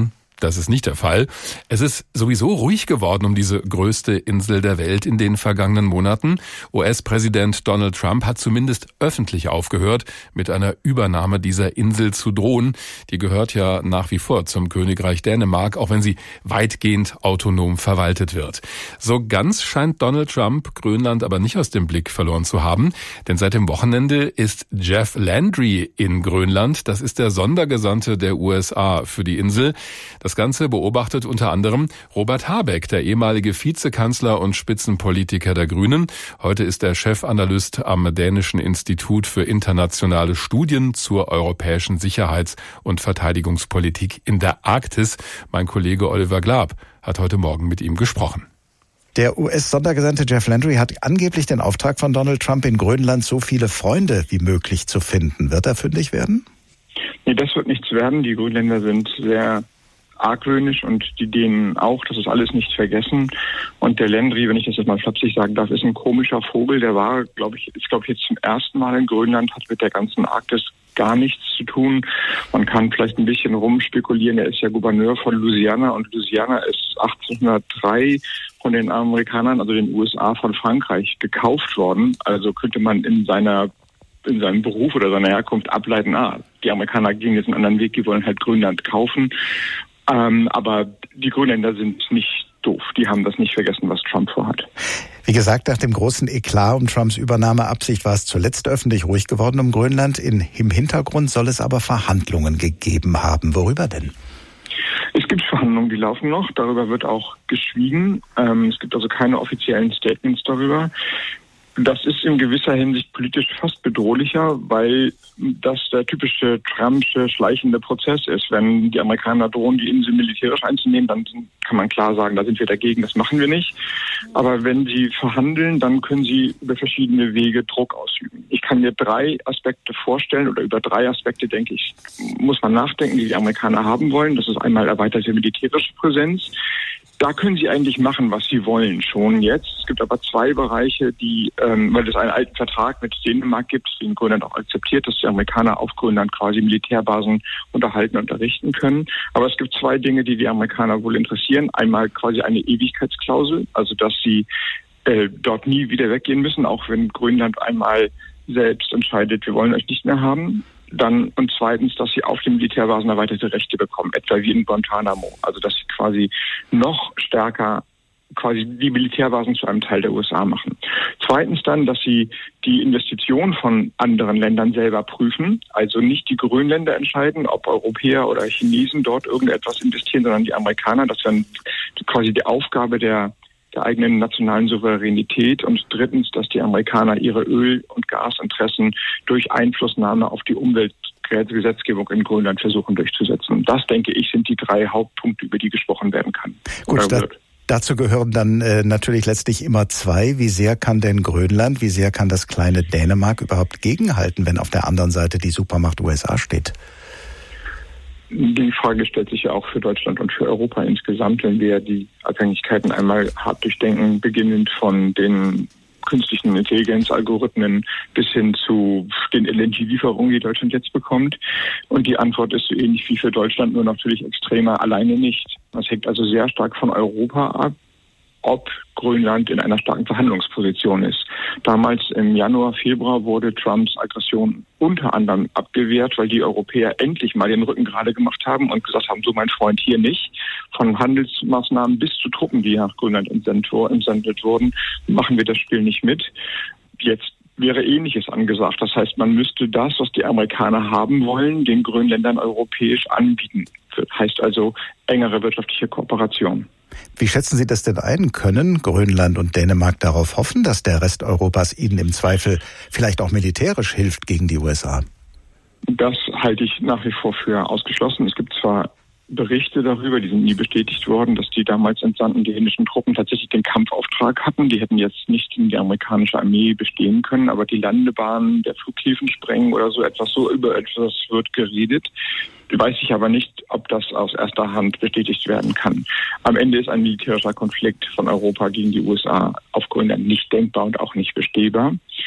das ist nicht der Fall. Es ist sowieso ruhig geworden um diese größte Insel der Welt in den vergangenen Monaten. U S-Präsident Donald Trump hat zumindest öffentlich aufgehört, mit einer Übernahme dieser Insel zu drohen. Die gehört ja nach wie vor zum Königreich Dänemark, auch wenn sie weitgehend autonom verwaltet wird. So ganz scheint Donald Trump Grönland aber nicht aus dem Blick verloren zu haben, denn seit dem Wochenende ist Jeff Landry in Grönland. Das ist der Sondergesandte der U S A für die Insel. Das Ganze beobachtet unter anderem Robert Habeck, der ehemalige Vizekanzler und Spitzenpolitiker der Grünen. Heute ist er Chefanalyst am Dänischen Institut für internationale Studien zur europäischen Sicherheits- und Verteidigungspolitik in der Arktis. Mein Kollege Oliver Glab hat heute Morgen mit ihm gesprochen. Der U S-Sondergesandte Jeff Landry hat angeblich den Auftrag von Donald Trump, in Grönland so viele Freunde wie möglich zu finden. Wird er fündig werden? Nee, das wird nichts werden. Die Grönländer sind sehr argwöhnisch und die Dänen auch. Das ist alles nicht vergessen. Und der Landry, wenn ich das jetzt mal flapsig sagen darf, ist ein komischer Vogel. Der war, glaube ich, ist, glaube ich, jetzt zum ersten Mal in Grönland, hat mit der ganzen Arktis gar nichts zu tun. Man kann vielleicht ein bisschen rumspekulieren. Er ist ja Gouverneur von Louisiana und Louisiana ist achtzehnhundertdrei von den Amerikanern, also den U S A, von Frankreich gekauft worden. Also könnte man in seiner in seinem Beruf oder seiner Herkunft ableiten, ah, die Amerikaner gehen jetzt einen anderen Weg, die wollen halt Grönland kaufen. Ähm, aber die Grönländer sind nicht doof. Die haben das nicht vergessen, was Trump vorhat. Wie gesagt, nach dem großen Eklat um Trumps Übernahmeabsicht war es zuletzt öffentlich ruhig geworden um Grönland. In, Im Hintergrund soll es aber Verhandlungen gegeben haben. Worüber denn? Es gibt Verhandlungen, die laufen noch. Darüber wird auch geschwiegen. Ähm, es gibt also keine offiziellen Statements darüber. Das ist in gewisser Hinsicht politisch fast bedrohlicher, weil das der typische Trumpsche schleichende Prozess ist. Wenn die Amerikaner drohen, die Insel militärisch einzunehmen, dann kann man klar sagen, da sind wir dagegen, das machen wir nicht. Aber wenn sie verhandeln, dann können sie über verschiedene Wege Druck ausüben. Ich kann mir drei Aspekte vorstellen oder über drei Aspekte, denke ich, muss man nachdenken, die die Amerikaner haben wollen. Das ist einmal erweiterte militärische Präsenz. Da können sie eigentlich machen, was sie wollen, schon jetzt. Es gibt aber zwei Bereiche, die, ähm, weil es einen alten Vertrag mit Dänemark gibt, den Grönland auch akzeptiert, dass die Amerikaner auf Grönland quasi Militärbasen unterhalten und errichten können. Aber es gibt zwei Dinge, die die Amerikaner wohl interessieren. Einmal quasi eine Ewigkeitsklausel, also dass sie äh, dort nie wieder weggehen müssen, auch wenn Grönland einmal selbst entscheidet, wir wollen euch nicht mehr haben. Dann und zweitens, dass sie auf den Militärbasen erweiterte Rechte bekommen, etwa wie in Guantanamo. Also dass sie quasi noch stärker quasi die Militärbasen zu einem Teil der U S A machen. Zweitens dann, dass sie die Investition von anderen Ländern selber prüfen. Also nicht die Grönländer entscheiden, ob Europäer oder Chinesen dort irgendetwas investieren, sondern die Amerikaner. Das wäre quasi die Aufgabe der der eigenen nationalen Souveränität und drittens, dass die Amerikaner ihre Öl- und Gasinteressen durch Einflussnahme auf die Umweltgesetzgebung in Grönland versuchen durchzusetzen. Das, denke ich, sind die drei Hauptpunkte, über die gesprochen werden kann. Gut, da, dazu gehören dann äh, natürlich letztlich immer zwei. Wie sehr kann denn Grönland, wie sehr kann das kleine Dänemark überhaupt gegenhalten, wenn auf der anderen Seite die Supermacht U S A steht? Die Frage stellt sich ja auch für Deutschland und für Europa insgesamt, wenn wir die Abhängigkeiten einmal hart durchdenken, beginnend von den künstlichen Intelligenzalgorithmen bis hin zu den L N G-Lieferungen, die Deutschland jetzt bekommt. Und die Antwort ist so ähnlich wie für Deutschland, nur natürlich extremer, alleine nicht. Das hängt also sehr stark von Europa ab, ob Grönland in einer starken Verhandlungsposition ist. Damals im Januar, Februar wurde Trumps Aggression unter anderem abgewehrt, weil die Europäer endlich mal den Rücken gerade gemacht haben und gesagt haben, so mein Freund, hier nicht. Von Handelsmaßnahmen bis zu Truppen, die nach Grönland entsendet wurden, machen wir das Spiel nicht mit. Jetzt wäre Ähnliches angesagt. Das heißt, man müsste das, was die Amerikaner haben wollen, den Grönländern europäisch anbieten. Das heißt also engere wirtschaftliche Kooperation. Wie schätzen Sie das denn ein? Können Grönland und Dänemark darauf hoffen, dass der Rest Europas ihnen im Zweifel vielleicht auch militärisch hilft gegen die U S A? Das halte ich nach wie vor für ausgeschlossen. Es gibt zwar Berichte darüber, die sind nie bestätigt worden, dass die damals entsandten dänischen Truppen tatsächlich den Kampfauftrag hatten. Die hätten jetzt nicht in die amerikanische Armee bestehen können, aber die Landebahnen der Flughäfen sprengen oder so etwas, so über etwas wird geredet. Weiß ich aber nicht, ob das aus erster Hand bestätigt werden kann. Am Ende ist ein militärischer Konflikt von Europa gegen die U S A auf Grönland nicht denkbar und auch nicht bestehbar.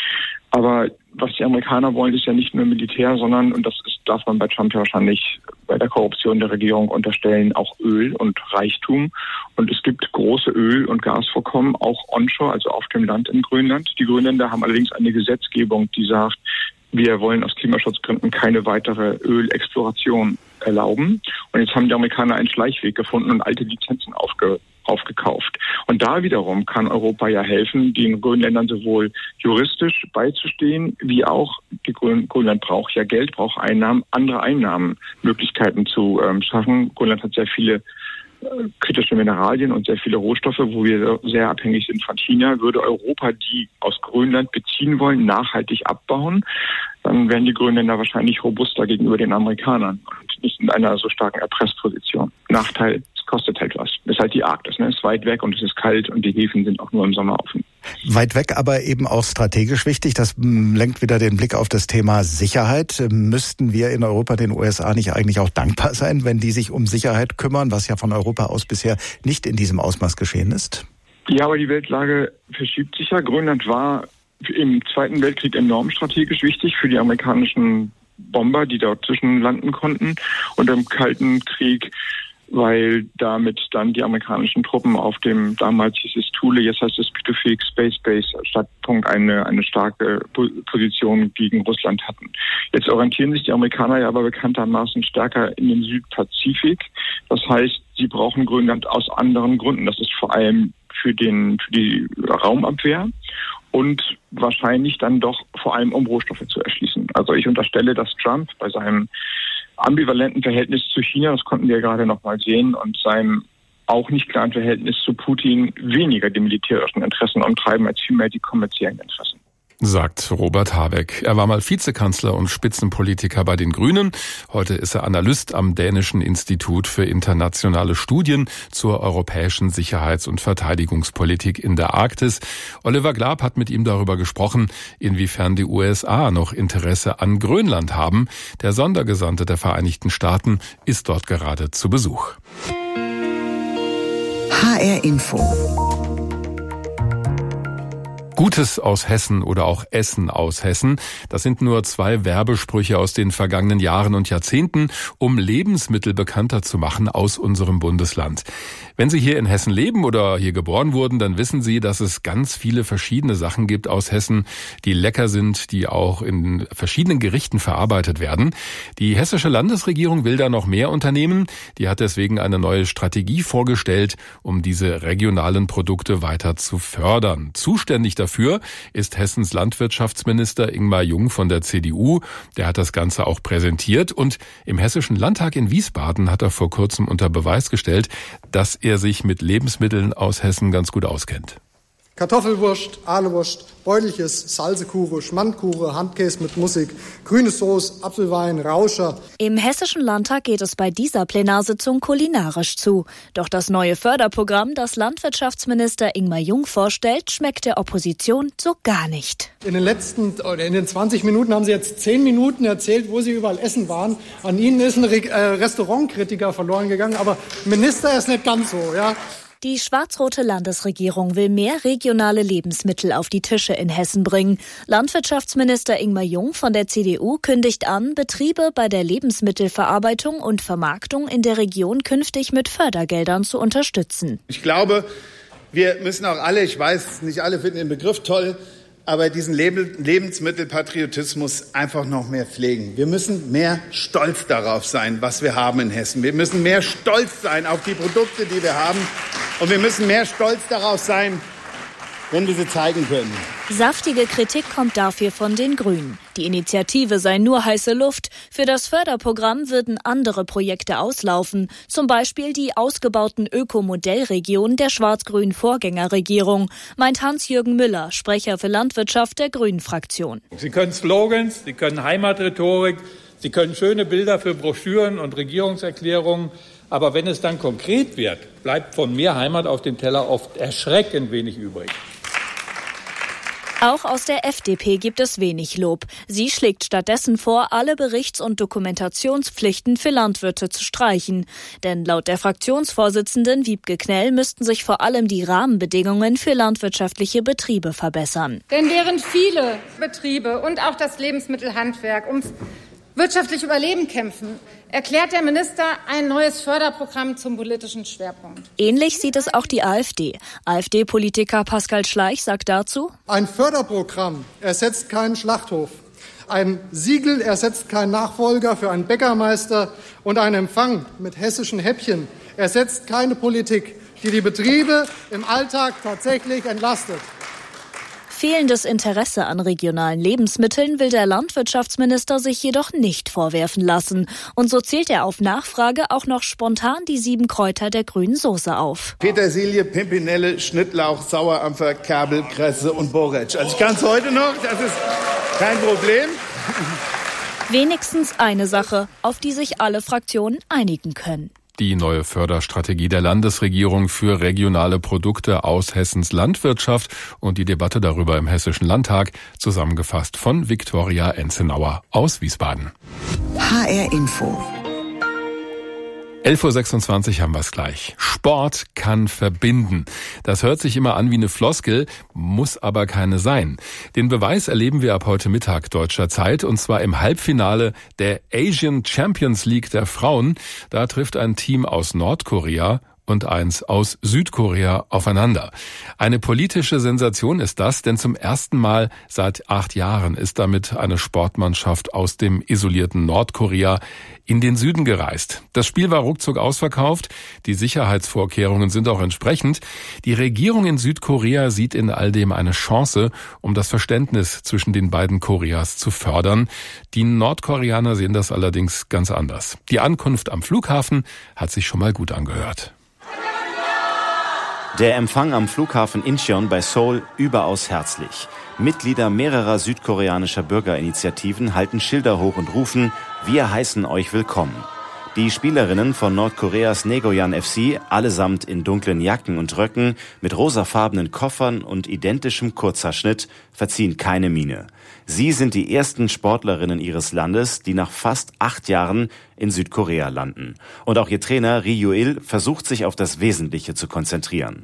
Aber was die Amerikaner wollen, ist ja nicht nur Militär, sondern, und das ist, darf man bei Trump ja wahrscheinlich bei der Korruption der Regierung unterstellen, auch Öl und Reichtum. Und es gibt große Öl- und Gasvorkommen, auch onshore, also auf dem Land in Grönland. Die Grönländer haben allerdings eine Gesetzgebung, die sagt, wir wollen aus Klimaschutzgründen keine weitere Ölexploration erlauben. Und jetzt haben die Amerikaner einen Schleichweg gefunden und alte Lizenzen aufge aufgekauft. Und da wiederum kann Europa ja helfen, den Grönländern sowohl juristisch beizustehen, wie auch, die Grön- Grönland braucht ja Geld, braucht Einnahmen, andere Einnahmenmöglichkeiten zu ähm, schaffen. Grönland hat sehr viele äh, kritische Mineralien und sehr viele Rohstoffe, wo wir sehr abhängig sind von China. Würde Europa die aus Grönland beziehen wollen, nachhaltig abbauen, dann wären die Grönländer wahrscheinlich robuster gegenüber den Amerikanern und nicht in einer so starken Erpressposition. Nachteil, es kostet halt was. Das ist halt die Arktis, ne? Es ist weit weg und es ist kalt und die Häfen sind auch nur im Sommer offen. Weit weg, aber eben auch strategisch wichtig. Das lenkt wieder den Blick auf das Thema Sicherheit. Müssten wir in Europa den U S A nicht eigentlich auch dankbar sein, wenn die sich um Sicherheit kümmern, was ja von Europa aus bisher nicht in diesem Ausmaß geschehen ist? Ja, aber die Weltlage verschiebt sich ja. Grönland war im Zweiten Weltkrieg enorm strategisch wichtig für die amerikanischen Bomber, die dort zwischenlanden konnten. Und im Kalten Krieg, weil damit dann die amerikanischen Truppen auf dem, damals hieß es Thule, jetzt heißt es Pitufik Space Base Stadtpunkt, eine, eine starke Position gegen Russland hatten. Jetzt orientieren sich die Amerikaner ja aber bekanntermaßen stärker in den Südpazifik. Das heißt, sie brauchen Grönland aus anderen Gründen. Das ist vor allem für den, für die Raumabwehr und wahrscheinlich dann doch vor allem, um Rohstoffe zu erschließen. Also ich unterstelle, dass Trump bei seinem ambivalenten Verhältnis zu China, das konnten wir gerade noch mal sehen, und seinem auch nicht klaren Verhältnis zu Putin weniger die militärischen Interessen umtreiben, als vielmehr die kommerziellen Interessen. Sagt Robert Habeck. Er war mal Vizekanzler und Spitzenpolitiker bei den Grünen. Heute ist er Analyst am Dänischen Institut für internationale Studien zur europäischen Sicherheits- und Verteidigungspolitik in der Arktis. Oliver Glab hat mit ihm darüber gesprochen, inwiefern die U S A noch Interesse an Grönland haben. Der Sondergesandte der Vereinigten Staaten ist dort gerade zu Besuch. H R Info. Gutes aus Hessen oder auch Essen aus Hessen, das sind nur zwei Werbesprüche aus den vergangenen Jahren und Jahrzehnten, um Lebensmittel bekannter zu machen aus unserem Bundesland. Wenn Sie hier in Hessen leben oder hier geboren wurden, dann wissen Sie, dass es ganz viele verschiedene Sachen gibt aus Hessen, die lecker sind, die auch in verschiedenen Gerichten verarbeitet werden. Die hessische Landesregierung will da noch mehr unternehmen. Die hat deswegen eine neue Strategie vorgestellt, um diese regionalen Produkte weiter zu fördern. Zuständig dafür Dafür ist Hessens Landwirtschaftsminister Ingmar Jung von der C D U. Der hat das Ganze auch präsentiert und im Hessischen Landtag in Wiesbaden hat er vor kurzem unter Beweis gestellt, dass er sich mit Lebensmitteln aus Hessen ganz gut auskennt. Kartoffelwurst, Ahlewurst, Beutelches, Salzekure, Schmandkure, Handkäse mit Musik, grüne Soße, Apfelwein, Rauscher. Im Hessischen Landtag geht es bei dieser Plenarsitzung kulinarisch zu. Doch das neue Förderprogramm, das Landwirtschaftsminister Ingmar Jung vorstellt, schmeckt der Opposition so gar nicht. In den letzten, oder in den zwanzig Minuten haben Sie jetzt zehn Minuten erzählt, wo Sie überall essen waren. An Ihnen ist ein Re- äh, Restaurantkritiker verloren gegangen, aber Minister ist nicht ganz so, ja. Die schwarz-rote Landesregierung will mehr regionale Lebensmittel auf die Tische in Hessen bringen. Landwirtschaftsminister Ingmar Jung von der C D U kündigt an, Betriebe bei der Lebensmittelverarbeitung und Vermarktung in der Region künftig mit Fördergeldern zu unterstützen. Ich glaube, wir müssen auch alle, ich weiß, nicht alle finden den Begriff toll, aber diesen Lebensmittelpatriotismus einfach noch mehr pflegen. Wir müssen mehr stolz darauf sein, was wir haben in Hessen. Wir müssen mehr stolz sein auf die Produkte, die wir haben. Und wir müssen mehr stolz darauf sein, wenn wir sie zeigen können. Saftige Kritik kommt dafür von den Grünen. Die Initiative sei nur heiße Luft. Für das Förderprogramm würden andere Projekte auslaufen. Zum Beispiel die ausgebauten Ökomodellregionen der schwarz-grünen Vorgängerregierung, meint Hans-Jürgen Müller, Sprecher für Landwirtschaft der Grünen-Fraktion. Sie können Slogans, Sie können Heimatrhetorik, Sie können schöne Bilder für Broschüren und Regierungserklärungen. Aber wenn es dann konkret wird, bleibt von mehr Heimat auf dem Teller oft erschreckend wenig übrig. Auch aus der F D P gibt es wenig Lob. Sie schlägt stattdessen vor, alle Berichts- und Dokumentationspflichten für Landwirte zu streichen. Denn laut der Fraktionsvorsitzenden Wiebke Knell müssten sich vor allem die Rahmenbedingungen für landwirtschaftliche Betriebe verbessern. Denn während viele Betriebe und auch das Lebensmittelhandwerk ums wirtschaftliche Überleben kämpfen, erklärt der Minister ein neues Förderprogramm zum politischen Schwerpunkt. Ähnlich sieht es auch die AfD. AfD-Politiker Pascal Schleich sagt dazu: Ein Förderprogramm ersetzt keinen Schlachthof. Ein Siegel ersetzt keinen Nachfolger für einen Bäckermeister. Und ein Empfang mit hessischen Häppchen ersetzt keine Politik, die die Betriebe im Alltag tatsächlich entlastet. Fehlendes Interesse an regionalen Lebensmitteln will der Landwirtschaftsminister sich jedoch nicht vorwerfen lassen. Und so zählt er auf Nachfrage auch noch spontan die sieben Kräuter der grünen Soße auf. Petersilie, Pimpinelle, Schnittlauch, Sauerampfer, Kerbel, Kresse und Borretsch. Also ich kann es heute noch, das ist kein Problem. Wenigstens eine Sache, auf die sich alle Fraktionen einigen können. Die neue Förderstrategie der Landesregierung für regionale Produkte aus Hessens Landwirtschaft und die Debatte darüber im Hessischen Landtag, zusammengefasst von Viktoria Enzenauer aus Wiesbaden. H R Info. elf Uhr sechsundzwanzig haben wir es gleich. Sport kann verbinden. Das hört sich immer an wie eine Floskel, muss aber keine sein. Den Beweis erleben wir ab heute Mittag deutscher Zeit, und zwar im Halbfinale der Asian Champions League der Frauen. Da trifft ein Team aus Nordkorea und eins aus Südkorea aufeinander. Eine politische Sensation ist das, denn zum ersten Mal seit acht Jahren ist damit eine Sportmannschaft aus dem isolierten Nordkorea in den Süden gereist. Das Spiel war ruckzuck ausverkauft, die Sicherheitsvorkehrungen sind auch entsprechend. Die Regierung in Südkorea sieht in all dem eine Chance, um das Verständnis zwischen den beiden Koreas zu fördern. Die Nordkoreaner sehen das allerdings ganz anders. Die Ankunft am Flughafen hat sich schon mal gut angehört. Der Empfang am Flughafen Incheon bei Seoul überaus herzlich. Mitglieder mehrerer südkoreanischer Bürgerinitiativen halten Schilder hoch und rufen: Wir heißen euch willkommen. Die Spielerinnen von Nordkoreas Naegoyan F C, allesamt in dunklen Jacken und Röcken, mit rosafarbenen Koffern und identischem Kurzhaarschnitt, verziehen keine Miene. Sie sind die ersten Sportlerinnen ihres Landes, die nach fast acht Jahren in Südkorea landen. Und auch ihr Trainer Ri Yu-il versucht, sich auf das Wesentliche zu konzentrieren.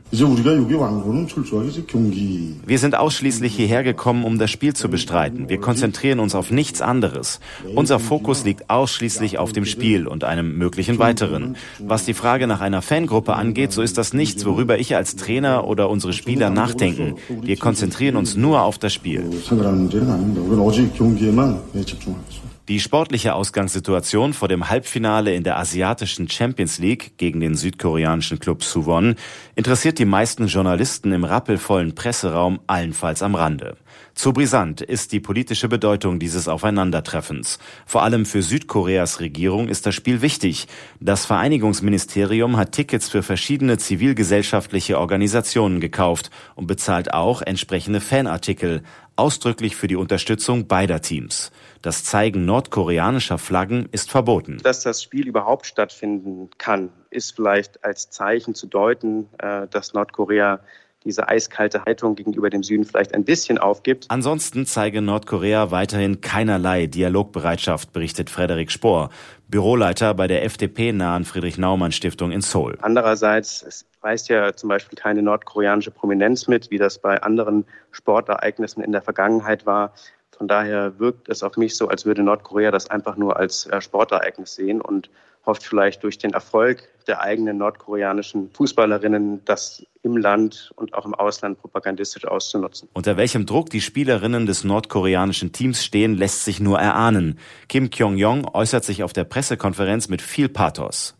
Wir sind ausschließlich hierher gekommen, um das Spiel zu bestreiten. Wir konzentrieren uns auf nichts anderes. Unser Fokus liegt ausschließlich auf dem Spiel und einem möglichen weiteren. Was die Frage nach einer Fangruppe angeht, so ist das nichts, worüber ich als Trainer oder unsere Spieler nachdenken. Wir konzentrieren uns nur auf das Spiel. Die sportliche Ausgangssituation vor dem Halbfinale in der asiatischen Champions League gegen den südkoreanischen Club Suwon interessiert die meisten Journalisten im rappelvollen Presseraum allenfalls am Rande. Zu brisant ist die politische Bedeutung dieses Aufeinandertreffens. Vor allem für Südkoreas Regierung ist das Spiel wichtig. Das Vereinigungsministerium hat Tickets für verschiedene zivilgesellschaftliche Organisationen gekauft und bezahlt auch entsprechende Fanartikel, ausdrücklich für die Unterstützung beider Teams. Das Zeigen nordkoreanischer Flaggen ist verboten. Dass das Spiel überhaupt stattfinden kann, ist vielleicht als Zeichen zu deuten, dass Nordkorea diese eiskalte Haltung gegenüber dem Süden vielleicht ein bisschen aufgibt. Ansonsten zeige Nordkorea weiterhin keinerlei Dialogbereitschaft, berichtet Frederik Spohr, Büroleiter bei der F D P-nahen Friedrich-Naumann-Stiftung in Seoul. Andererseits, es reist ja zum Beispiel keine nordkoreanische Prominenz mit, wie das bei anderen Sportereignissen in der Vergangenheit war. Von daher wirkt es auf mich so, als würde Nordkorea das einfach nur als Sportereignis sehen und hofft vielleicht durch den Erfolg der eigenen nordkoreanischen Fußballerinnen, das im Land und auch im Ausland propagandistisch auszunutzen. Unter welchem Druck die Spielerinnen des nordkoreanischen Teams stehen, lässt sich nur erahnen. Kim Kyung-jong äußert sich auf der Pressekonferenz mit viel Pathos.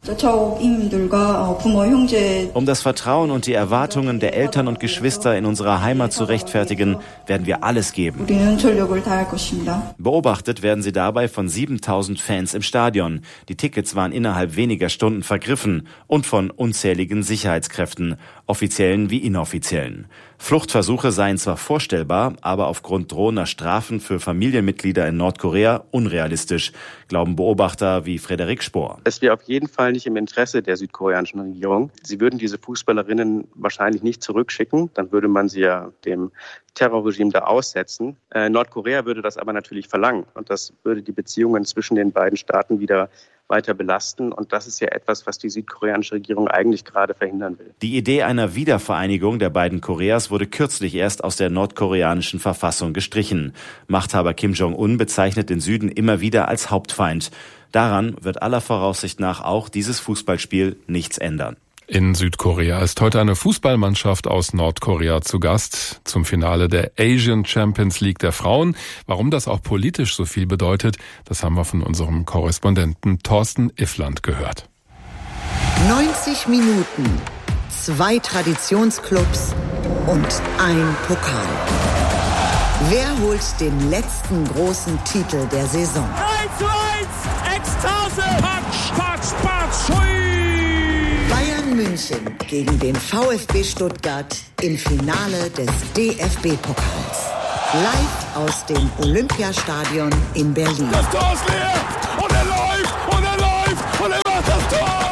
Um das Vertrauen und die Erwartungen der Eltern und Geschwister in unserer Heimat zu rechtfertigen, werden wir alles geben. Beobachtet werden sie dabei von siebentausend Fans im Stadion. Die Tickets waren innerhalb weniger Stunden vergriffen und von unzähligen Sicherheitskräften, offiziellen wie inoffiziellen. Fluchtversuche seien zwar vorstellbar, aber aufgrund drohender Strafen für Familienmitglieder in Nordkorea unrealistisch, glauben Beobachter wie Frederik Spohr. Es wäre auf jeden Fall nicht im Interesse der südkoreanischen Regierung. Sie würden diese Fußballerinnen wahrscheinlich nicht zurückschicken, dann würde man sie ja dem Terrorregime da aussetzen. Äh, Nordkorea würde das aber natürlich verlangen und das würde die Beziehungen zwischen den beiden Staaten wieder weiter belasten. Und das ist ja etwas, was die südkoreanische Regierung eigentlich gerade verhindern will. Die Idee einer Wiedervereinigung der beiden Koreas wurde kürzlich erst aus der nordkoreanischen Verfassung gestrichen. Machthaber Kim Jong-un bezeichnet den Süden immer wieder als Hauptfeind. Daran wird aller Voraussicht nach auch dieses Fußballspiel nichts ändern. In Südkorea ist heute eine Fußballmannschaft aus Nordkorea zu Gast zum Finale der Asian Champions League der Frauen. Warum das auch politisch so viel bedeutet, das haben wir von unserem Korrespondenten Thorsten Iffland gehört. neunzig Minuten, zwei Traditionsclubs und ein Pokal. Wer holt den letzten großen Titel der Saison? eins zu eins, Ekstase, Patsch, Patsch, Patsch, hui! Bayern München gegen den VfB Stuttgart im Finale des D F B-Pokals. Live aus dem Olympiastadion in Berlin. Das Tor ist leer und er läuft und er läuft und er macht das Tor!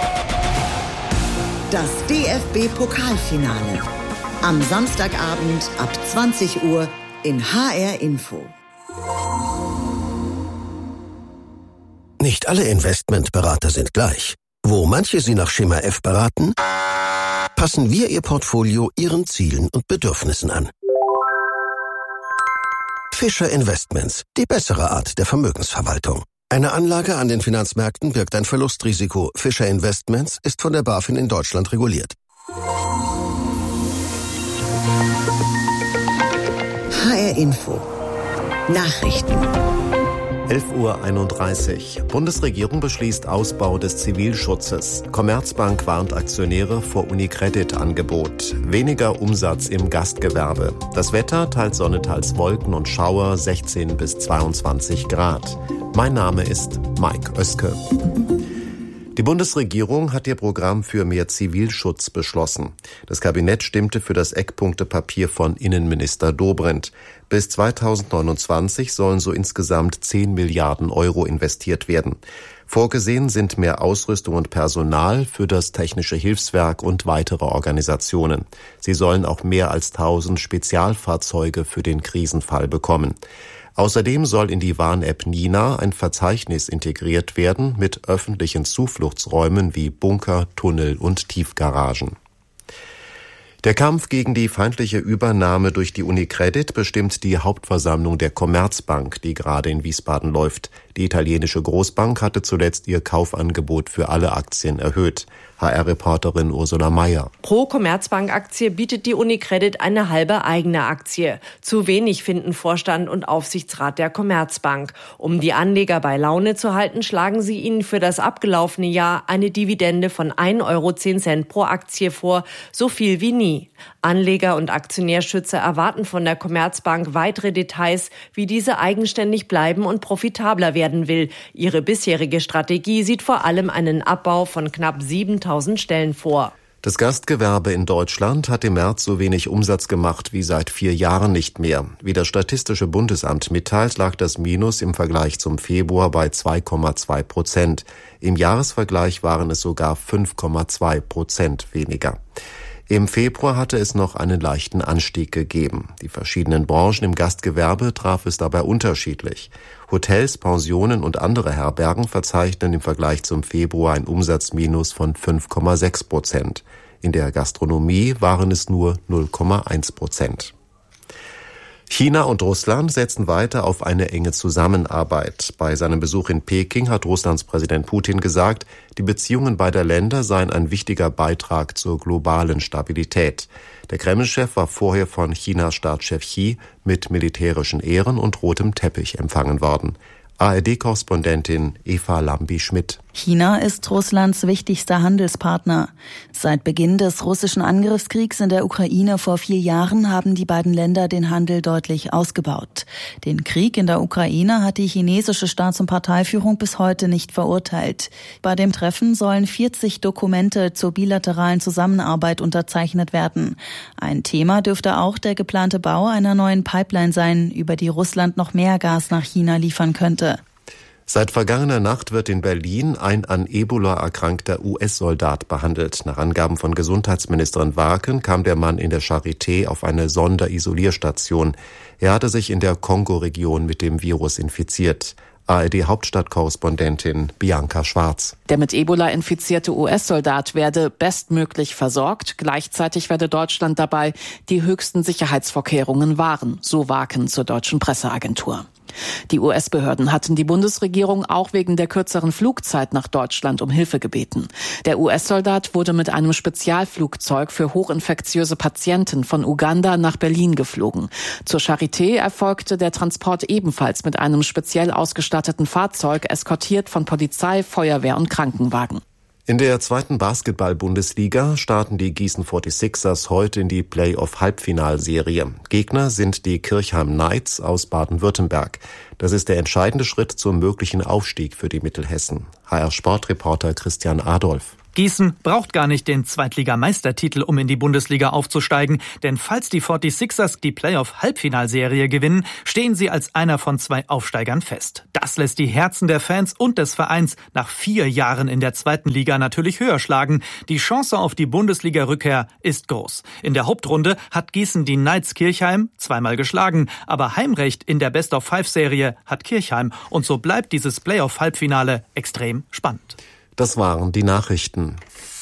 Das D F B-Pokalfinale. Am Samstagabend ab zwanzig Uhr in H R Info. Nicht alle Investmentberater sind gleich. Wo manche Sie nach Schema F beraten, passen wir Ihr Portfolio Ihren Zielen und Bedürfnissen an. Fischer Investments, die bessere Art der Vermögensverwaltung. Eine Anlage an den Finanzmärkten birgt ein Verlustrisiko. Fischer Investments ist von der BaFin in Deutschland reguliert. H R Info. Nachrichten. elf Uhr einunddreißig. Bundesregierung beschließt Ausbau des Zivilschutzes. Commerzbank warnt Aktionäre vor Unicredit-Angebot. Weniger Umsatz im Gastgewerbe. Das Wetter, teils Sonne, teils Wolken und Schauer, sechzehn bis zweiundzwanzig Grad. Mein Name ist Mike Oeske. Die Bundesregierung hat ihr Programm für mehr Zivilschutz beschlossen. Das Kabinett stimmte für das Eckpunktepapier von Innenminister Dobrindt. Bis zweitausendneunundzwanzig sollen so insgesamt zehn Milliarden Euro investiert werden. Vorgesehen sind mehr Ausrüstung und Personal für das Technische Hilfswerk und weitere Organisationen. Sie sollen auch mehr als tausend Spezialfahrzeuge für den Krisenfall bekommen. Außerdem soll in die Warn-App Nina ein Verzeichnis integriert werden mit öffentlichen Zufluchtsräumen wie Bunker, Tunnel und Tiefgaragen. Der Kampf gegen die feindliche Übernahme durch die Unicredit bestimmt die Hauptversammlung der Commerzbank, die gerade in Wiesbaden läuft. Die italienische Großbank hatte zuletzt ihr Kaufangebot für alle Aktien erhöht. H R-Reporterin Ursula Mayer. Pro Commerzbank-Aktie bietet die Unicredit eine halbe eigene Aktie. Zu wenig finden Vorstand und Aufsichtsrat der Commerzbank. Um die Anleger bei Laune zu halten, schlagen sie ihnen für das abgelaufene Jahr eine Dividende von ein Euro zehn pro Aktie vor, so viel wie nie. Anleger und Aktionärschützer erwarten von der Commerzbank weitere Details, wie diese eigenständig bleiben und profitabler werden will. Ihre bisherige Strategie sieht vor allem einen Abbau von knapp siebentausend Stellen vor. Das Gastgewerbe in Deutschland hat im März so wenig Umsatz gemacht wie seit vier Jahren nicht mehr. Wie das Statistische Bundesamt mitteilt, lag das Minus im Vergleich zum Februar bei zwei Komma zwei Prozent. Im Jahresvergleich waren es sogar fünf Komma zwei Prozent weniger. Im Februar hatte es noch einen leichten Anstieg gegeben. Die verschiedenen Branchen im Gastgewerbe traf es dabei unterschiedlich. Hotels, Pensionen und andere Herbergen verzeichnen im Vergleich zum Februar ein Umsatzminus von fünf Komma sechs Prozent. In der Gastronomie waren es nur null Komma eins Prozent. China und Russland setzen weiter auf eine enge Zusammenarbeit. Bei seinem Besuch in Peking hat Russlands Präsident Putin gesagt, die Beziehungen beider Länder seien ein wichtiger Beitrag zur globalen Stabilität. Der Kreml-Chef war vorher von Chinas Staatschef Xi mit militärischen Ehren und rotem Teppich empfangen worden. A R D-Korrespondentin Eva Lambi-Schmidt. China ist Russlands wichtigster Handelspartner. Seit Beginn des russischen Angriffskriegs in der Ukraine vor vier Jahren haben die beiden Länder den Handel deutlich ausgebaut. Den Krieg in der Ukraine hat die chinesische Staats- und Parteiführung bis heute nicht verurteilt. Bei dem Treffen sollen vierzig Dokumente zur bilateralen Zusammenarbeit unterzeichnet werden. Ein Thema dürfte auch der geplante Bau einer neuen Pipeline sein, über die Russland noch mehr Gas nach China liefern könnte. Seit vergangener Nacht wird in Berlin ein an Ebola erkrankter U S-Soldat behandelt. Nach Angaben von Gesundheitsministerin Warken kam der Mann in der Charité auf eine Sonderisolierstation. Er hatte sich in der Kongo-Region mit dem Virus infiziert. A R D-Hauptstadtkorrespondentin Bianca Schwarz. Der mit Ebola infizierte U S-Soldat werde bestmöglich versorgt. Gleichzeitig werde Deutschland dabei die höchsten Sicherheitsvorkehrungen wahren, so Warken zur deutschen Presseagentur. Die U S-Behörden hatten die Bundesregierung auch wegen der kürzeren Flugzeit nach Deutschland um Hilfe gebeten. Der U S-Soldat wurde mit einem Spezialflugzeug für hochinfektiöse Patienten von Uganda nach Berlin geflogen. Zur Charité erfolgte der Transport ebenfalls mit einem speziell ausgestatteten Fahrzeug, eskortiert von Polizei, Feuerwehr und Krankenwagen. In der zweiten Basketball-Bundesliga starten die Gießen forty-sixers heute in die Play-off-Halbfinalserie. Gegner sind die Kirchheim Knights aus Baden-Württemberg. Das ist der entscheidende Schritt zum möglichen Aufstieg für die Mittelhessen. H R-Sportreporter Christian Adolf. Gießen braucht gar nicht den Zweitligameistertitel, um in die Bundesliga aufzusteigen, denn falls die forty-sixers die Playoff-Halbfinalserie gewinnen, stehen sie als einer von zwei Aufsteigern fest. Das lässt die Herzen der Fans und des Vereins nach vier Jahren in der zweiten Liga natürlich höher schlagen. Die Chance auf die Bundesliga-Rückkehr ist groß. In der Hauptrunde hat Gießen die Knights Kirchheim zweimal geschlagen, aber Heimrecht in der Best-of-Five-Serie hat Kirchheim und so bleibt dieses Playoff-Halbfinale extrem spannend. Das waren die Nachrichten.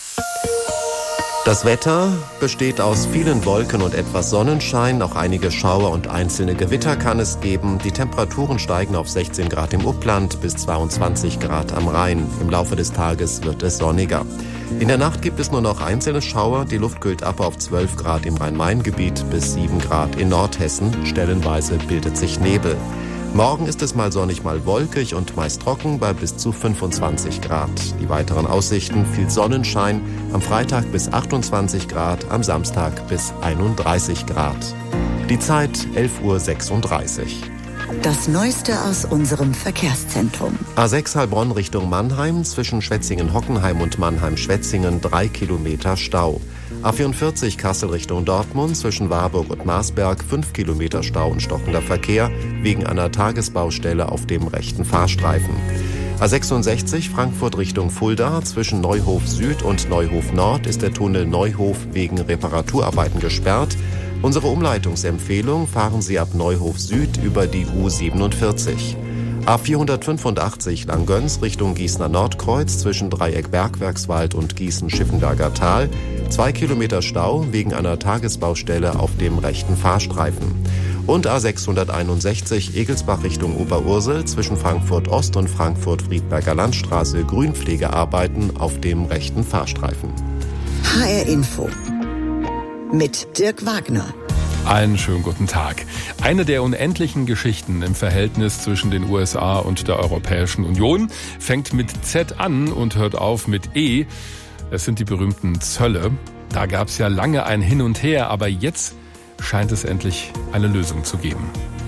Das Wetter besteht aus vielen Wolken und etwas Sonnenschein. Auch einige Schauer und einzelne Gewitter kann es geben. Die Temperaturen steigen auf sechzehn Grad im Upland bis zweiundzwanzig Grad am Rhein. Im Laufe des Tages wird es sonniger. In der Nacht gibt es nur noch einzelne Schauer. Die Luft kühlt ab auf zwölf Grad im Rhein-Main-Gebiet bis sieben Grad in Nordhessen. Stellenweise bildet sich Nebel. Morgen ist es mal sonnig, mal wolkig und meist trocken bei bis zu fünfundzwanzig Grad. Die weiteren Aussichten: viel Sonnenschein, am Freitag bis achtundzwanzig Grad, am Samstag bis einunddreißig Grad. Die Zeit elf Uhr sechsunddreißig. Das Neueste aus unserem Verkehrszentrum. A sechs Heilbronn Richtung Mannheim, zwischen Schwetzingen-Hockenheim und Mannheim-Schwetzingen drei Kilometer Stau. A vierundvierzig Kassel Richtung Dortmund, zwischen Warburg und Marsberg fünf Kilometer Stau und stockender Verkehr wegen einer Tagesbaustelle auf dem rechten Fahrstreifen. A sechsundsechzig Frankfurt Richtung Fulda, zwischen Neuhof Süd und Neuhof Nord ist der Tunnel Neuhof wegen Reparaturarbeiten gesperrt. Unsere Umleitungsempfehlung: fahren Sie ab Neuhof Süd über die U siebenundvierzig. A vierhundertfünfundachtzig Langgöns Richtung Gießener Nordkreuz, zwischen Dreieck Bergwerkswald und Gießen-Schiffenberger Tal zwei Kilometer Stau wegen einer Tagesbaustelle auf dem rechten Fahrstreifen. Und A sechshunderteinundsechzig Egelsbach Richtung Oberursel, zwischen Frankfurt Ost und Frankfurt-Friedberger Landstraße Grünpflegearbeiten auf dem rechten Fahrstreifen. H R Info mit Dirk Wagner. Einen schönen guten Tag. Eine der unendlichen Geschichten im Verhältnis zwischen den U S A und der Europäischen Union fängt mit Z an und hört auf mit E. Es sind die berühmten Zölle. Da gab es ja lange ein Hin und Her, aber jetzt scheint es endlich eine Lösung zu geben.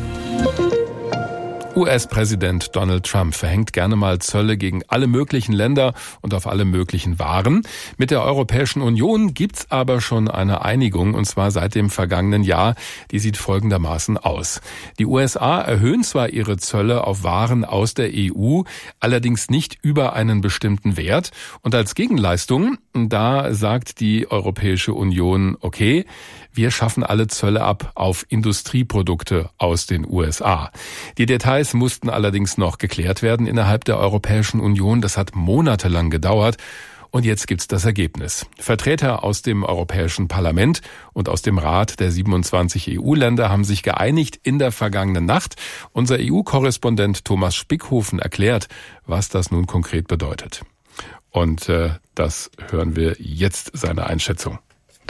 U S-Präsident Donald Trump verhängt gerne mal Zölle gegen alle möglichen Länder und auf alle möglichen Waren. Mit der Europäischen Union gibt's aber schon eine Einigung, und zwar seit dem vergangenen Jahr. Die sieht folgendermaßen aus. Die U S A erhöhen zwar ihre Zölle auf Waren aus der E U, allerdings nicht über einen bestimmten Wert. Und als Gegenleistung, da sagt die Europäische Union, okay, wir schaffen alle Zölle ab auf Industrieprodukte aus den U S A. Die Details mussten allerdings noch geklärt werden innerhalb der Europäischen Union. Das hat monatelang gedauert. Und jetzt gibt's das Ergebnis. Vertreter aus dem Europäischen Parlament und aus dem Rat der siebenundzwanzig E U-Länder haben sich geeinigt in der vergangenen Nacht. Unser E U-Korrespondent Thomas Spickhofen erklärt, was das nun konkret bedeutet. Und äh, das hören wir jetzt, seine Einschätzung.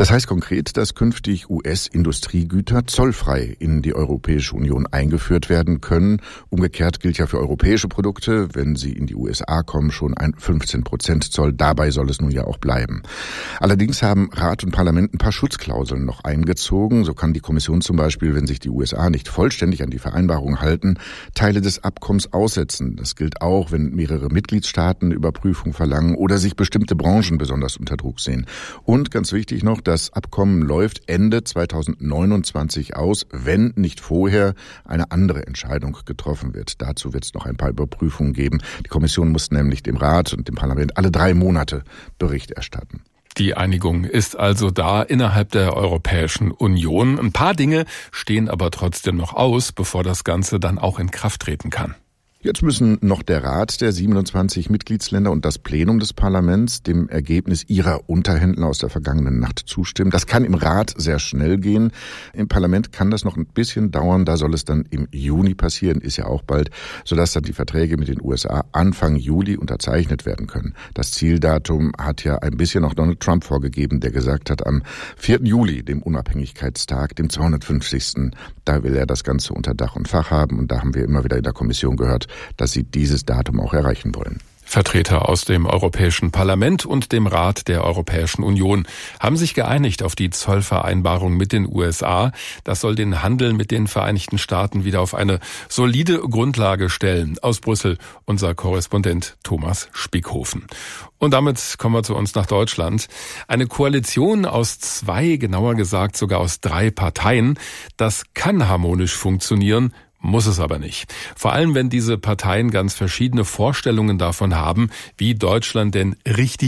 Das heißt konkret, dass künftig U S-Industriegüter zollfrei in die Europäische Union eingeführt werden können. Umgekehrt gilt ja für europäische Produkte, wenn sie in die U S A kommen, schon ein fünfzehn Prozent Zoll. Dabei soll es nun ja auch bleiben. Allerdings haben Rat und Parlament ein paar Schutzklauseln noch eingezogen. So kann die Kommission zum Beispiel, wenn sich die U S A nicht vollständig an die Vereinbarung halten, Teile des Abkommens aussetzen. Das gilt auch, wenn mehrere Mitgliedstaaten Überprüfung verlangen oder sich bestimmte Branchen besonders unter Druck sehen. Und ganz wichtig noch, das Abkommen läuft Ende zweitausendneunundzwanzig aus, wenn nicht vorher eine andere Entscheidung getroffen wird. Dazu wird es noch ein paar Überprüfungen geben. Die Kommission muss nämlich dem Rat und dem Parlament alle drei Monate Bericht erstatten. Die Einigung ist also da innerhalb der Europäischen Union. Ein paar Dinge stehen aber trotzdem noch aus, bevor das Ganze dann auch in Kraft treten kann. Jetzt müssen noch der Rat der siebenundzwanzig Mitgliedsländer und das Plenum des Parlaments dem Ergebnis ihrer Unterhändler aus der vergangenen Nacht zustimmen. Das kann im Rat sehr schnell gehen. Im Parlament kann das noch ein bisschen dauern. Da soll es dann im Juni passieren, ist ja auch bald, sodass dann die Verträge mit den U S A Anfang Juli unterzeichnet werden können. Das Zieldatum hat ja ein bisschen auch Donald Trump vorgegeben, der gesagt hat, am vierten Juli, dem Unabhängigkeitstag, dem zweihundertfünfzigsten Da will er das Ganze unter Dach und Fach haben. Und da haben wir immer wieder in der Kommission gehört, dass sie dieses Datum auch erreichen wollen. Vertreter aus dem Europäischen Parlament und dem Rat der Europäischen Union haben sich geeinigt auf die Zollvereinbarung mit den U S A. Das soll den Handel mit den Vereinigten Staaten wieder auf eine solide Grundlage stellen. Aus Brüssel unser Korrespondent Thomas Spickhofen. Und damit kommen wir zu uns nach Deutschland. Eine Koalition aus zwei, genauer gesagt sogar aus drei Parteien, das kann harmonisch funktionieren, muss es aber nicht. Vor allem, wenn diese Parteien ganz verschiedene Vorstellungen davon haben, wie Deutschland denn richtig